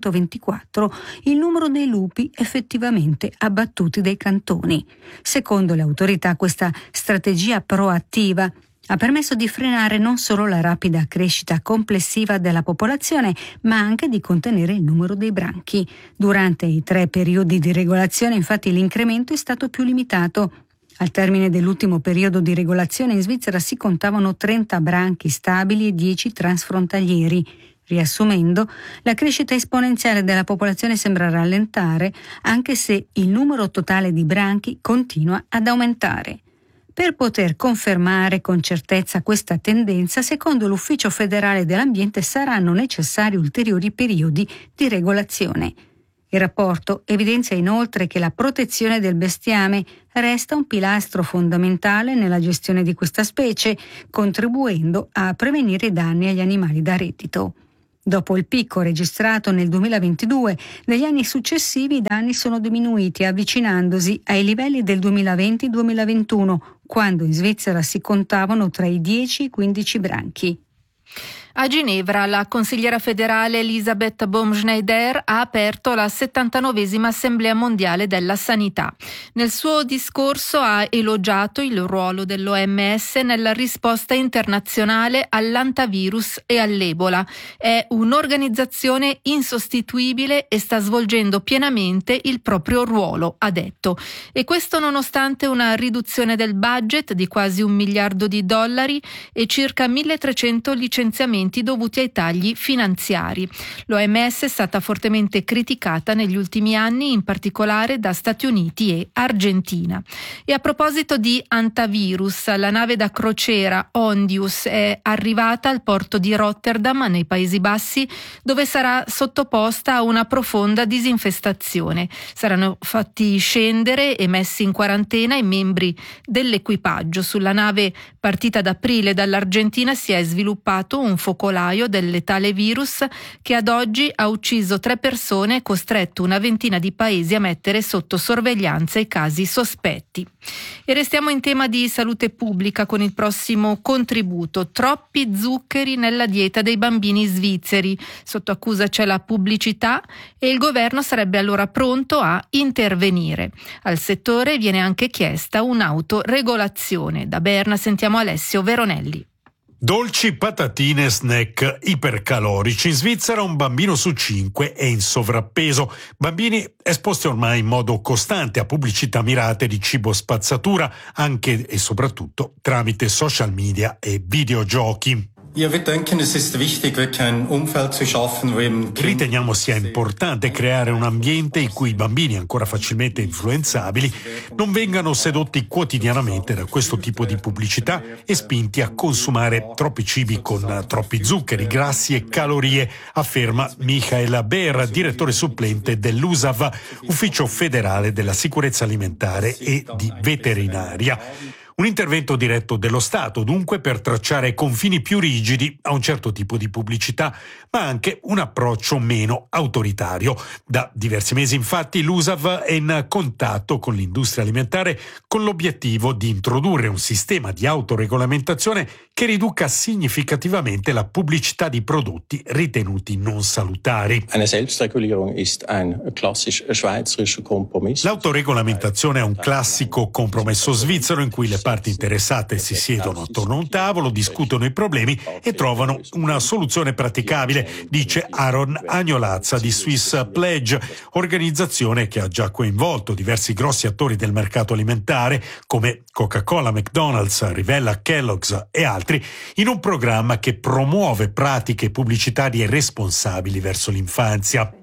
224 il numero dei lupi effettivamente abbattuti dai cantoni. Secondo le autorità, questa strategia proattiva ha permesso di frenare non solo la rapida crescita complessiva della popolazione, ma anche di contenere il numero dei branchi. Durante i 3 periodi di regolazione, infatti, l'incremento è stato più limitato. Al termine dell'ultimo periodo di regolazione in Svizzera si contavano 30 branchi stabili e 10 transfrontalieri. Riassumendo, la crescita esponenziale della popolazione sembra rallentare, anche se il numero totale di branchi continua ad aumentare. Per poter confermare con certezza questa tendenza, secondo l'Ufficio federale dell'ambiente saranno necessari ulteriori periodi di regolazione. Il rapporto evidenzia inoltre che la protezione del bestiame resta un pilastro fondamentale nella gestione di questa specie, contribuendo a prevenire i danni agli animali da reddito. Dopo il picco registrato nel 2022, negli anni successivi i danni sono diminuiti, avvicinandosi ai livelli del 2020-2021, quando in Svizzera si contavano tra i 10 e i 15 branchi. A Ginevra la consigliera federale Elisabeth Baumschneider ha aperto la 79esima Assemblea Mondiale della Sanità. Nel suo discorso ha elogiato il ruolo dell'OMS nella risposta internazionale all'antavirus e all'Ebola. È un'organizzazione insostituibile e sta svolgendo pienamente il proprio ruolo, ha detto. E questo nonostante una riduzione del budget di quasi $1 miliardo e circa 1.300 licenziamenti dovuti ai tagli finanziari. L'OMS è stata fortemente criticata negli ultimi anni, in particolare da Stati Uniti e Argentina. E a proposito di antavirus, la nave da crociera Ondius è arrivata al porto di Rotterdam, nei Paesi Bassi, dove sarà sottoposta a una profonda disinfestazione. Saranno fatti scendere e messi in quarantena i membri dell'equipaggio. Sulla nave partita ad aprile dall'Argentina si è sviluppato un focolaio del letale virus che ad oggi ha ucciso 3 persone e costretto una ventina di paesi a mettere sotto sorveglianza i casi sospetti. E restiamo in tema di salute pubblica con il prossimo contributo. Troppi zuccheri nella dieta dei bambini svizzeri. Sotto accusa c'è la pubblicità e il governo sarebbe allora pronto a intervenire. Al settore viene anche chiesta un'autoregolazione. Da Berna sentiamo Alessio Veronelli. Dolci, patatine, snack ipercalorici. In Svizzera un bambino su 5 è in sovrappeso. Bambini esposti ormai in modo costante a pubblicità mirate di cibo spazzatura, anche e soprattutto tramite social media e videogiochi. Riteniamo sia importante creare un ambiente in cui i bambini ancora facilmente influenzabili non vengano sedotti quotidianamente da questo tipo di pubblicità e spinti a consumare troppi cibi con troppi zuccheri, grassi e calorie, afferma Michael Beer, direttore supplente dell'USAV, Ufficio federale della sicurezza alimentare e di veterinaria. Un intervento diretto dello Stato, dunque, per tracciare confini più rigidi a un certo tipo di pubblicità, ma anche un approccio meno autoritario. Da diversi mesi, infatti, l'USAV è in contatto con l'industria alimentare con l'obiettivo di introdurre un sistema di autoregolamentazione che riduca significativamente la pubblicità di prodotti ritenuti non salutari. L'autoregolamentazione è un classico compromesso svizzero in cui le parti interessate si siedono attorno a un tavolo, discutono i problemi e trovano una soluzione praticabile, dice Aaron Agnolazza di Swiss Pledge, organizzazione che ha già coinvolto diversi grossi attori del mercato alimentare come Coca-Cola, McDonald's, Rivella, Kellogg's e altri, in un programma che promuove pratiche pubblicitarie responsabili verso l'infanzia.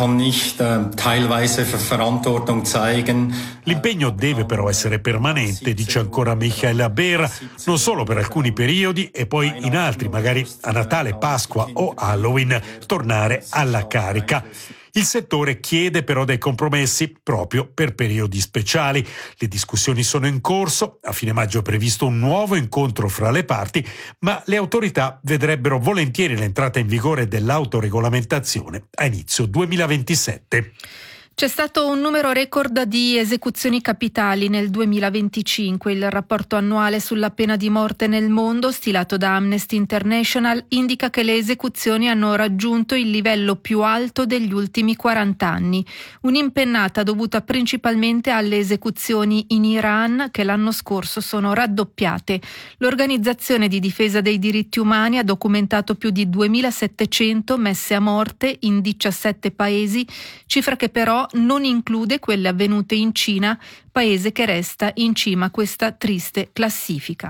L'impegno deve però essere permanente, dice ancora Michael Beer, non solo per alcuni periodi e poi in altri, magari a Natale, Pasqua o Halloween, tornare alla carica. Il settore chiede però dei compromessi proprio per periodi speciali. Le discussioni sono in corso, a fine maggio è previsto un nuovo incontro fra le parti, ma le autorità vedrebbero volentieri l'entrata in vigore dell'autoregolamentazione a inizio 2027. C'è stato un numero record di esecuzioni capitali nel 2025. Il rapporto annuale sulla pena di morte nel mondo, stilato da Amnesty International, indica che le esecuzioni hanno raggiunto il livello più alto degli ultimi 40 anni. Un'impennata dovuta principalmente alle esecuzioni in Iran, che l'anno scorso sono raddoppiate. L'Organizzazione di difesa dei diritti umani ha documentato più di 2.700 messe a morte in 17 paesi, cifra che però non include quelle avvenute in Cina, paese che resta in cima a questa triste classifica.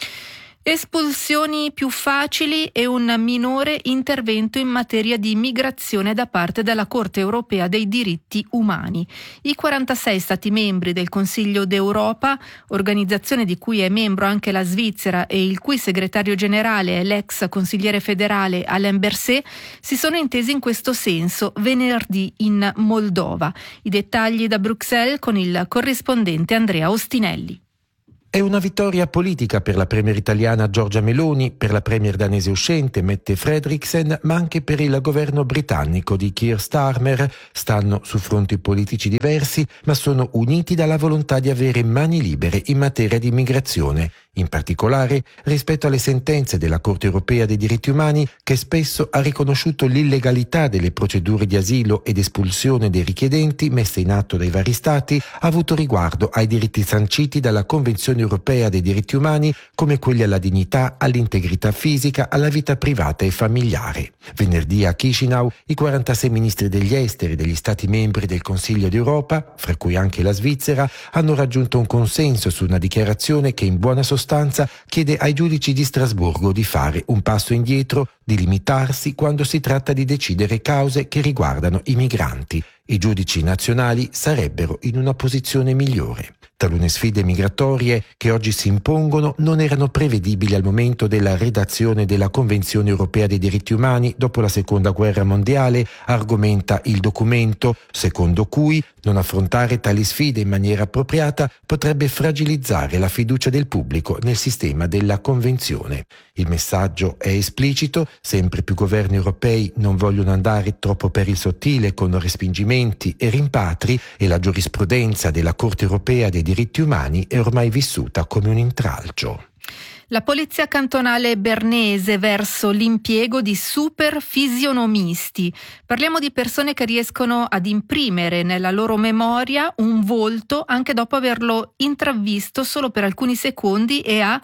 Espulsioni più facili e un minore intervento in materia di migrazione da parte della Corte europea dei diritti umani. I 46 Stati membri del Consiglio d'Europa, organizzazione di cui è membro anche la Svizzera e il cui segretario generale è l'ex consigliere federale Alain Berset, si sono intesi in questo senso venerdì in Moldova. I dettagli da Bruxelles con il corrispondente Andrea Ostinelli. È una vittoria politica per la premier italiana Giorgia Meloni, per la premier danese uscente Mette Frederiksen, ma anche per il governo britannico di Keir Starmer. Stanno su fronti politici diversi, ma sono uniti dalla volontà di avere mani libere in materia di immigrazione. In particolare rispetto alle sentenze della Corte europea dei diritti umani, che spesso ha riconosciuto l'illegalità delle procedure di asilo ed espulsione dei richiedenti messe in atto dai vari Stati, ha avuto riguardo ai diritti sanciti dalla Convenzione europea dei diritti umani, come quelli alla dignità, all'integrità fisica, alla vita privata e familiare. Venerdì a Chisinau i 46 ministri degli esteri degli Stati membri del Consiglio d'Europa, fra cui anche la Svizzera, hanno raggiunto un consenso su una dichiarazione che in buona sostanza chiede ai giudici di Strasburgo di fare un passo indietro, di limitarsi quando si tratta di decidere cause che riguardano i migranti. I giudici nazionali sarebbero in una posizione migliore. Talune sfide migratorie che oggi si impongono non erano prevedibili al momento della redazione della Convenzione europea dei diritti umani dopo la Seconda Guerra Mondiale, argomenta il documento, secondo cui non affrontare tali sfide in maniera appropriata potrebbe fragilizzare la fiducia del pubblico nel sistema della Convenzione. Il messaggio è esplicito, sempre più governi europei non vogliono andare troppo per il sottile con respingimenti e rimpatri e la giurisprudenza della Corte europea dei diritti umani è ormai vissuta come un intralcio. La polizia cantonale bernese verso l'impiego di superfisionomisti. Parliamo di persone che riescono ad imprimere nella loro memoria un volto anche dopo averlo intravisto solo per alcuni secondi e a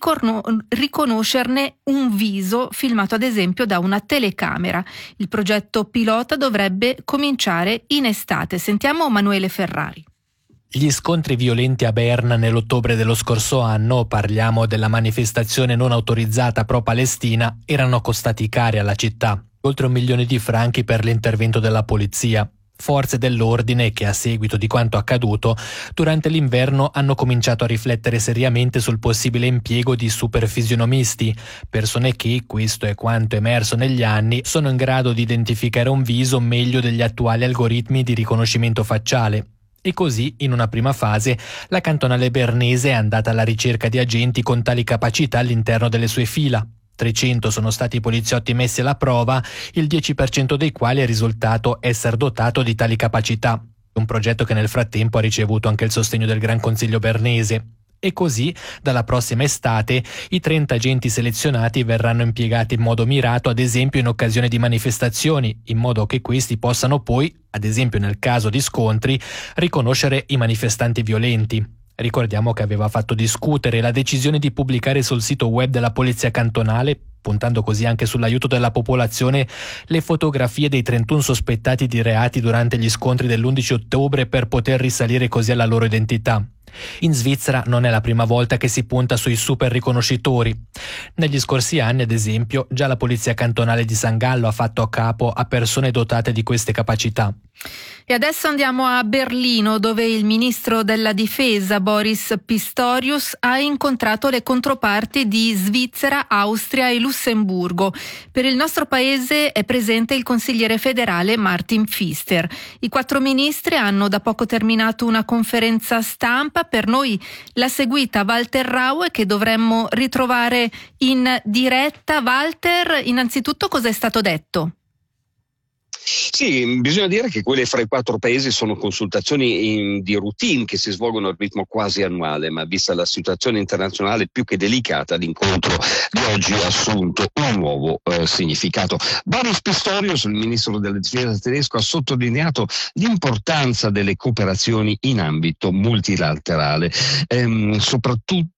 riconoscerne un viso filmato ad esempio da una telecamera. Il progetto pilota dovrebbe cominciare in estate. Sentiamo Manuele Ferrari. Gli scontri violenti a Berna nell'ottobre dello scorso anno, parliamo della manifestazione non autorizzata pro-Palestina, erano costati cari alla città, oltre 1 milione di franchi per l'intervento della polizia. Forze dell'ordine che, a seguito di quanto accaduto, durante l'inverno hanno cominciato a riflettere seriamente sul possibile impiego di superfisionomisti, persone che, questo è quanto emerso negli anni, sono in grado di identificare un viso meglio degli attuali algoritmi di riconoscimento facciale. E così, in una prima fase, la cantonale bernese è andata alla ricerca di agenti con tali capacità all'interno delle sue fila. 300 sono stati i poliziotti messi alla prova, il 10% dei quali è risultato essere dotato di tali capacità. Un progetto che nel frattempo ha ricevuto anche il sostegno del Gran Consiglio bernese. E così, dalla prossima estate, i 30 agenti selezionati verranno impiegati in modo mirato, ad esempio in occasione di manifestazioni, in modo che questi possano poi, ad esempio nel caso di scontri, riconoscere i manifestanti violenti. Ricordiamo che aveva fatto discutere la decisione di pubblicare sul sito web della Polizia Cantonale, puntando così anche sull'aiuto della popolazione, le fotografie dei 31 sospettati di reati durante gli scontri dell'11 ottobre per poter risalire così alla loro identità. In Svizzera non è la prima volta che si punta sui super riconoscitori. Negli scorsi anni, ad esempio, già la polizia cantonale di San Gallo ha fatto capo a persone dotate di queste capacità. E adesso andiamo a Berlino, dove il ministro della difesa Boris Pistorius ha incontrato le controparti di Svizzera, Austria e Lussemburgo. Per il nostro paese è presente il consigliere federale Martin Pfister. I 4 ministri hanno da poco terminato una conferenza stampa. Per noi l'ha seguita Walter Raue, che dovremmo ritrovare in diretta. Walter, innanzitutto cosa è stato detto? Sì, bisogna dire che quelle fra i 4 paesi sono consultazioni di routine che si svolgono a ritmo quasi annuale, ma vista la situazione internazionale più che delicata, l'incontro di oggi ha assunto un nuovo significato. Boris Pistorius, il ministro della difesa tedesco, ha sottolineato l'importanza delle cooperazioni in ambito multilaterale, soprattutto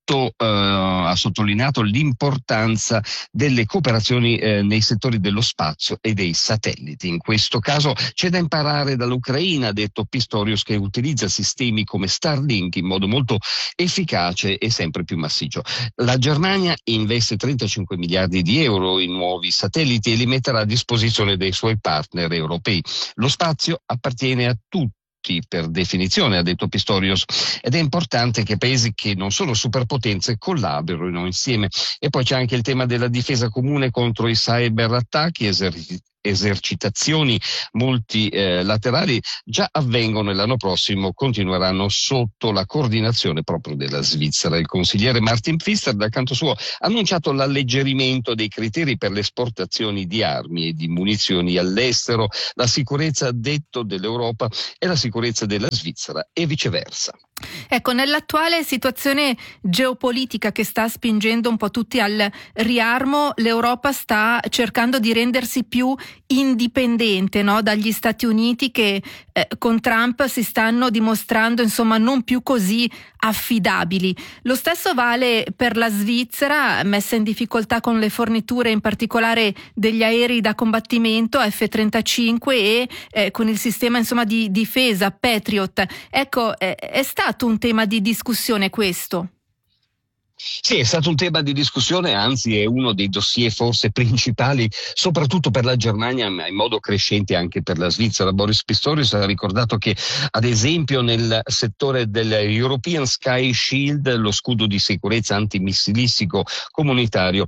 ha sottolineato l'importanza delle cooperazioni nei settori dello spazio e dei satelliti. In questo caso c'è da imparare dall'Ucraina, ha detto Pistorius, che utilizza sistemi come Starlink in modo molto efficace e sempre più massiccio. La Germania investe 35 miliardi di euro in nuovi satelliti e li metterà a disposizione dei suoi partner europei. Lo spazio appartiene a tutti per definizione, ha detto Pistorius, ed è importante che paesi che non sono superpotenze collaborino insieme. E poi c'è anche il tema della difesa comune contro i cyberattacchi. Esercitazioni multilaterali già avvengono e l'anno prossimo continueranno sotto la coordinazione proprio della Svizzera. Il consigliere Martin Pfister, dal canto suo, ha annunciato l'alleggerimento dei criteri per le esportazioni di armi e di munizioni all'estero, la sicurezza, ha detto, dell'Europa e la sicurezza della Svizzera e viceversa. Ecco, nell'attuale situazione geopolitica che sta spingendo un po' tutti al riarmo, l'Europa sta cercando di rendersi più indipendente, no? Dagli Stati Uniti, che con Trump si stanno dimostrando insomma non più così affidabili. Lo stesso vale per la Svizzera, messa in difficoltà con le forniture in particolare degli aerei da combattimento F-35 e con il sistema insomma di difesa Patriot. Ecco, è stato un tema di discussione questo? Sì, è stato un tema di discussione, anzi è uno dei dossier forse principali, soprattutto per la Germania, ma in modo crescente anche per la Svizzera. Boris Pistorius ha ricordato che, ad esempio, nel settore del European Sky Shield, lo scudo di sicurezza antimissilistico comunitario,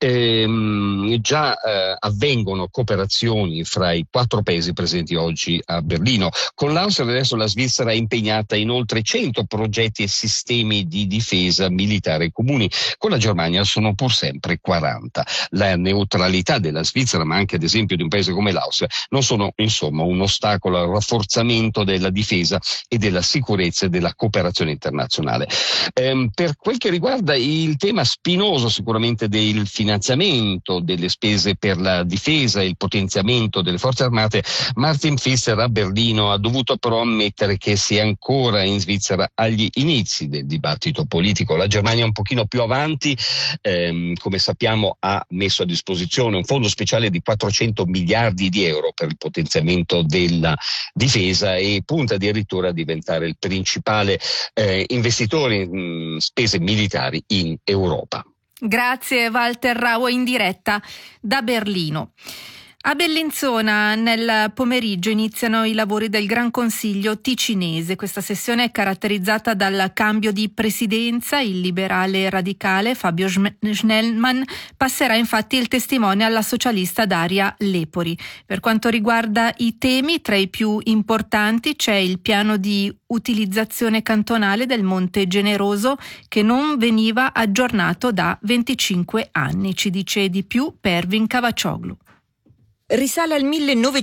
già avvengono cooperazioni fra i 4 paesi presenti oggi a Berlino. Con l'Austria adesso la Svizzera è impegnata in oltre 100 progetti e sistemi di difesa militare comuni. Con la Germania sono pur sempre 40. La neutralità della Svizzera, ma anche ad esempio di un paese come l'Austria, non sono insomma un ostacolo al rafforzamento della difesa e della sicurezza e della cooperazione internazionale. Per quel che riguarda il tema spinoso sicuramente del finanziamento delle spese per la difesa e il potenziamento delle forze armate, Martin Pfister a Berlino ha dovuto però ammettere che si è ancora in Svizzera agli inizi del dibattito politico. La Germania è un pochino più avanti, come sappiamo ha messo a disposizione un fondo speciale di 400 miliardi di euro per il potenziamento della difesa e punta addirittura a diventare il principale investitore in spese militari in Europa. Grazie Walter Raue in diretta da Berlino. A Bellinzona nel pomeriggio iniziano i lavori del Gran Consiglio ticinese. Questa sessione è caratterizzata dal cambio di presidenza. Il liberale radicale Fabio Schnellmann passerà infatti il testimone alla socialista Daria Lepori. Per quanto riguarda i temi, tra i più importanti c'è il piano di utilizzazione cantonale del Monte Generoso che non veniva aggiornato da 25 anni. Ci dice di più Pervin Cavaccioglu. Risale al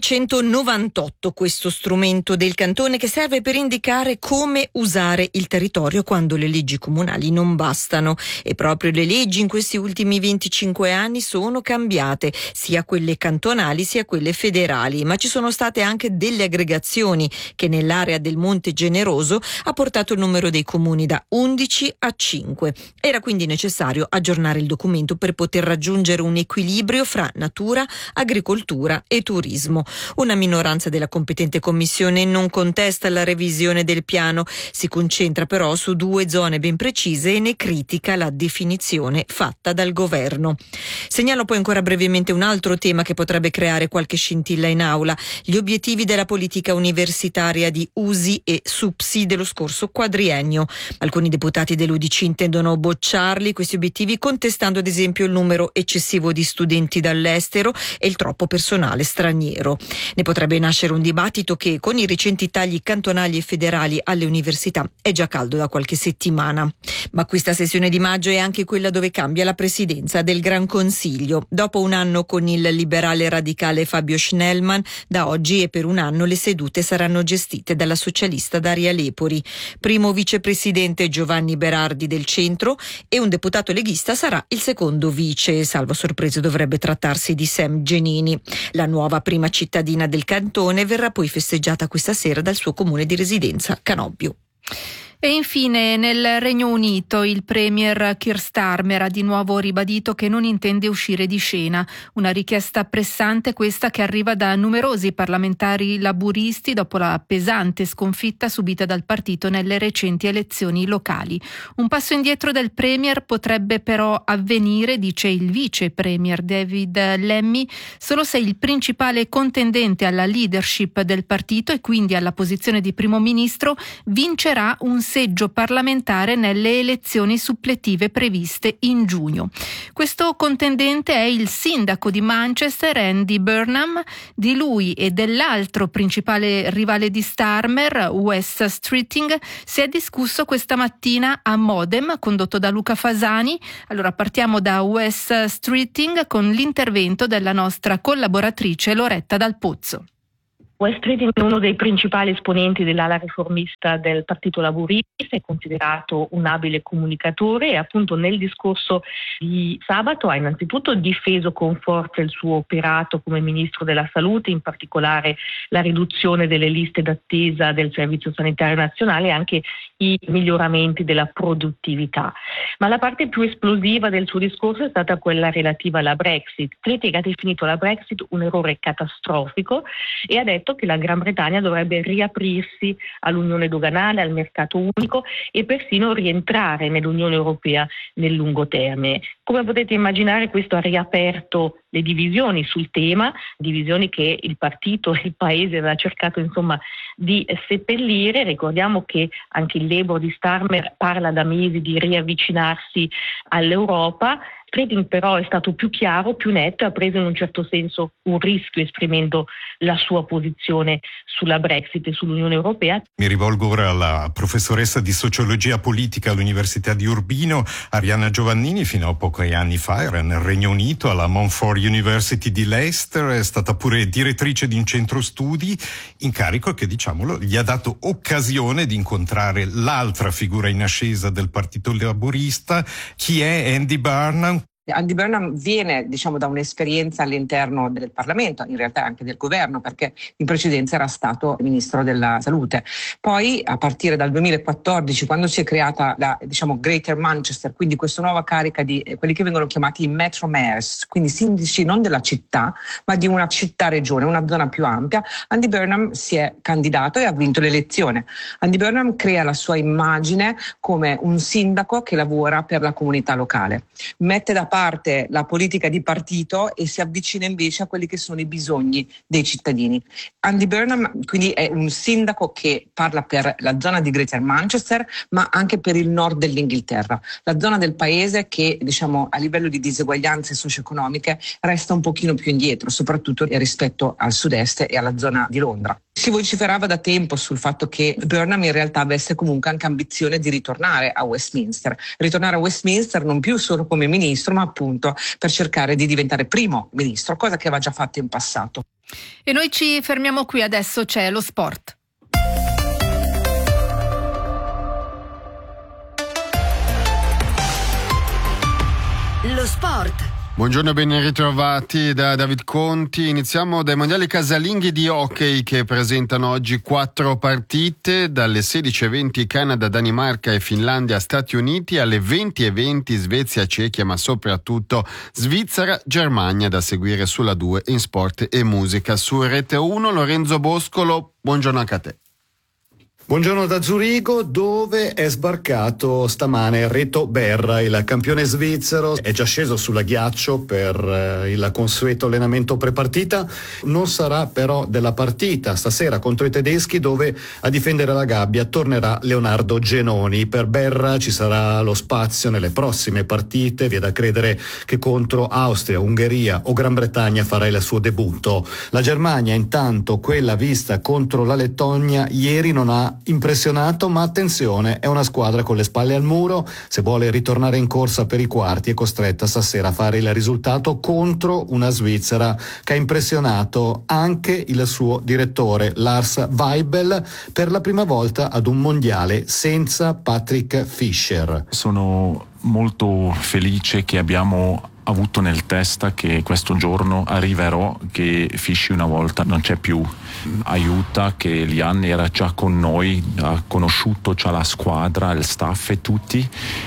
1998 questo strumento del cantone che serve per indicare come usare il territorio quando le leggi comunali non bastano. E proprio le leggi in questi ultimi 25 anni sono cambiate, sia quelle cantonali sia quelle federali, ma ci sono state anche delle aggregazioni che nell'area del Monte Generoso ha portato il numero dei comuni da 11 a 5. Era quindi necessario aggiornare il documento per poter raggiungere un equilibrio fra natura, agricoltura cultura e turismo. Una minoranza della competente commissione non contesta la revisione del piano, si concentra però su 2 zone ben precise e ne critica la definizione fatta dal governo. Segnalo poi ancora brevemente un altro tema che potrebbe creare qualche scintilla in aula: gli obiettivi della politica universitaria di USI e SUPSI dello scorso quadriennio. Alcuni deputati dell'UDC intendono bocciarli questi obiettivi, contestando ad esempio il numero eccessivo di studenti dall'estero e il troppo personale straniero. Ne potrebbe nascere un dibattito che, con i recenti tagli cantonali e federali alle università, è già caldo da qualche settimana. Ma questa sessione di maggio è anche quella dove cambia la presidenza del Gran Consiglio. Dopo un anno con il liberale radicale Fabio Schnellmann, da oggi e per un anno le sedute saranno gestite dalla socialista Daria Lepori. Primo vicepresidente Giovanni Berardi del Centro e un deputato leghista sarà il secondo vice. Salvo sorprese dovrebbe trattarsi di Sam Genini. La nuova prima cittadina del cantone verrà poi festeggiata questa sera dal suo comune di residenza, Canobbio. E infine nel Regno Unito il premier Keir Starmer ha di nuovo ribadito che non intende uscire di scena. Una richiesta pressante questa che arriva da numerosi parlamentari laburisti dopo la pesante sconfitta subita dal partito nelle recenti elezioni locali. Un passo indietro del premier potrebbe però avvenire, dice il vice premier David Lemmy, solo se il principale contendente alla leadership del partito e quindi alla posizione di primo ministro vincerà un seggio parlamentare nelle elezioni suppletive previste in giugno. Questo contendente è il sindaco di Manchester, Andy Burnham. Di lui e dell'altro principale rivale di Starmer, Wes Streeting, si è discusso questa mattina a Modem, condotto da Luca Fasani. Allora partiamo da Wes Streeting con l'intervento della nostra collaboratrice Loretta Dal Pozzo. Wes Streeting è uno dei principali esponenti dell'ala riformista del Partito Laburista, è considerato un abile comunicatore e appunto nel discorso di sabato ha innanzitutto difeso con forza il suo operato come Ministro della Salute, in particolare la riduzione delle liste d'attesa del Servizio Sanitario Nazionale e anche i miglioramenti della produttività. Ma la parte più esplosiva del suo discorso è stata quella relativa alla Brexit. Streeting ha definito la Brexit un errore catastrofico e ha detto che la Gran Bretagna dovrebbe riaprirsi all'unione doganale, al mercato unico e persino rientrare nell'Unione Europea nel lungo termine. Come potete immaginare, questo ha riaperto le divisioni sul tema, divisioni che il partito e il paese aveva cercato insomma di seppellire. Ricordiamo che anche il Labour di Starmer parla da mesi di riavvicinarsi all'Europa. Streeting però è stato più chiaro, più netto e ha preso in un certo senso un rischio esprimendo la sua posizione sulla Brexit e sull'Unione Europea. Mi rivolgo ora alla professoressa di sociologia politica all'Università di Urbino, Arianna Giovannini. Fino a pochi anni fa era nel Regno Unito alla Montfort University di Leicester, è stata pure direttrice di un centro studi, incarico che, diciamolo, gli ha dato occasione di incontrare l'altra figura in ascesa del Partito Laburista. Chi è Andy Burnham? Andy Burnham viene, da un'esperienza all'interno del Parlamento, in realtà anche del governo, perché in precedenza era stato ministro della salute. Poi, a partire dal 2014, quando si è creata la, Greater Manchester, quindi questa nuova carica di quelli che vengono chiamati i Metro Mayors, quindi sindaci non della città, ma di una città-regione, una zona più ampia, Andy Burnham si è candidato e ha vinto l'elezione. Andy Burnham crea la sua immagine come un sindaco che lavora per la comunità locale, mette da parte la politica di partito e si avvicina invece a quelli che sono i bisogni dei cittadini. Andy Burnham quindi è un sindaco che parla per la zona di Greater Manchester, ma anche per il nord dell'Inghilterra, la zona del paese che a livello di diseguaglianze socio-economiche resta un pochino più indietro, soprattutto rispetto al sud-est e alla zona di Londra. Si vociferava da tempo sul fatto che Burnham in realtà avesse comunque anche ambizione di ritornare a Westminster non più solo come ministro, ma appunto per cercare di diventare primo ministro, cosa che aveva già fatto in passato. E noi ci fermiamo qui, adesso c'è lo sport. Lo sport. Buongiorno e ben ritrovati da David Conti. Iniziamo dai mondiali casalinghi di hockey che presentano oggi 4 partite, dalle 16:20 Canada, Danimarca e Finlandia, Stati Uniti, alle 20:20 Svezia, Cechia, ma soprattutto Svizzera, Germania, da seguire sulla 2 in Sport e Musica. Su Rete 1 Lorenzo Boscolo, buongiorno anche a te. Buongiorno da Zurigo, dove è sbarcato stamane Reto Berra, il campione svizzero. È già sceso sulla ghiaccio per il consueto allenamento prepartita. Non sarà però della partita stasera contro i tedeschi, dove a difendere la gabbia tornerà Leonardo Genoni. Per Berra ci sarà lo spazio nelle prossime partite. Vi è da credere che contro Austria, Ungheria o Gran Bretagna farà il suo debutto. La Germania, intanto, quella vista contro la Lettonia, ieri non ha impressionato, ma attenzione, è una squadra con le spalle al muro. Se vuole ritornare in corsa per i quarti è costretta stasera a fare il risultato contro una Svizzera che ha impressionato anche il suo direttore Lars Weibel per la prima volta ad un mondiale senza Patrick Fischer. Sono molto felice che abbiamo avuto nel testa che questo giorno arriverò, che Fischi una volta non c'è più. Aiuta che Lian era già con noi, ha conosciuto già la squadra, il staff e tutti,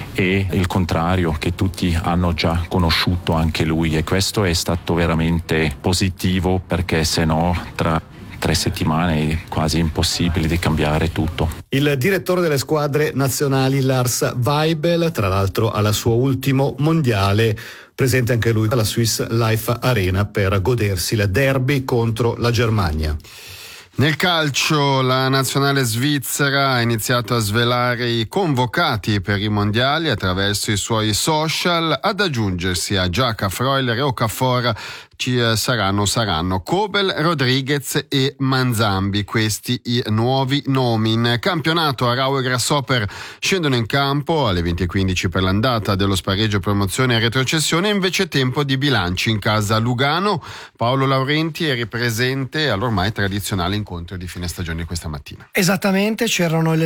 e il contrario, che tutti hanno già conosciuto anche lui, e questo è stato veramente positivo, perché se no tra 3 settimane è quasi impossibile di cambiare tutto. Il direttore delle squadre nazionali Lars Weibel, tra l'altro al suo ultimo mondiale, presente anche lui alla Swiss Life Arena per godersi il derby contro la Germania. Nel calcio la nazionale svizzera ha iniziato a svelare i convocati per i mondiali attraverso i suoi social. Ad aggiungersi a Giaca, Freuler e Okafor ci saranno Kobel, Rodriguez e Manzambi, questi i nuovi nomi. In campionato Arau e Grasshopper scendono in campo alle 20:15 per l'andata dello spareggio promozione e retrocessione, invece tempo di bilanci in casa Lugano. Paolo Laurenti eri presente all'ormai tradizionale incontro di fine stagione questa mattina. Esattamente, c'erano le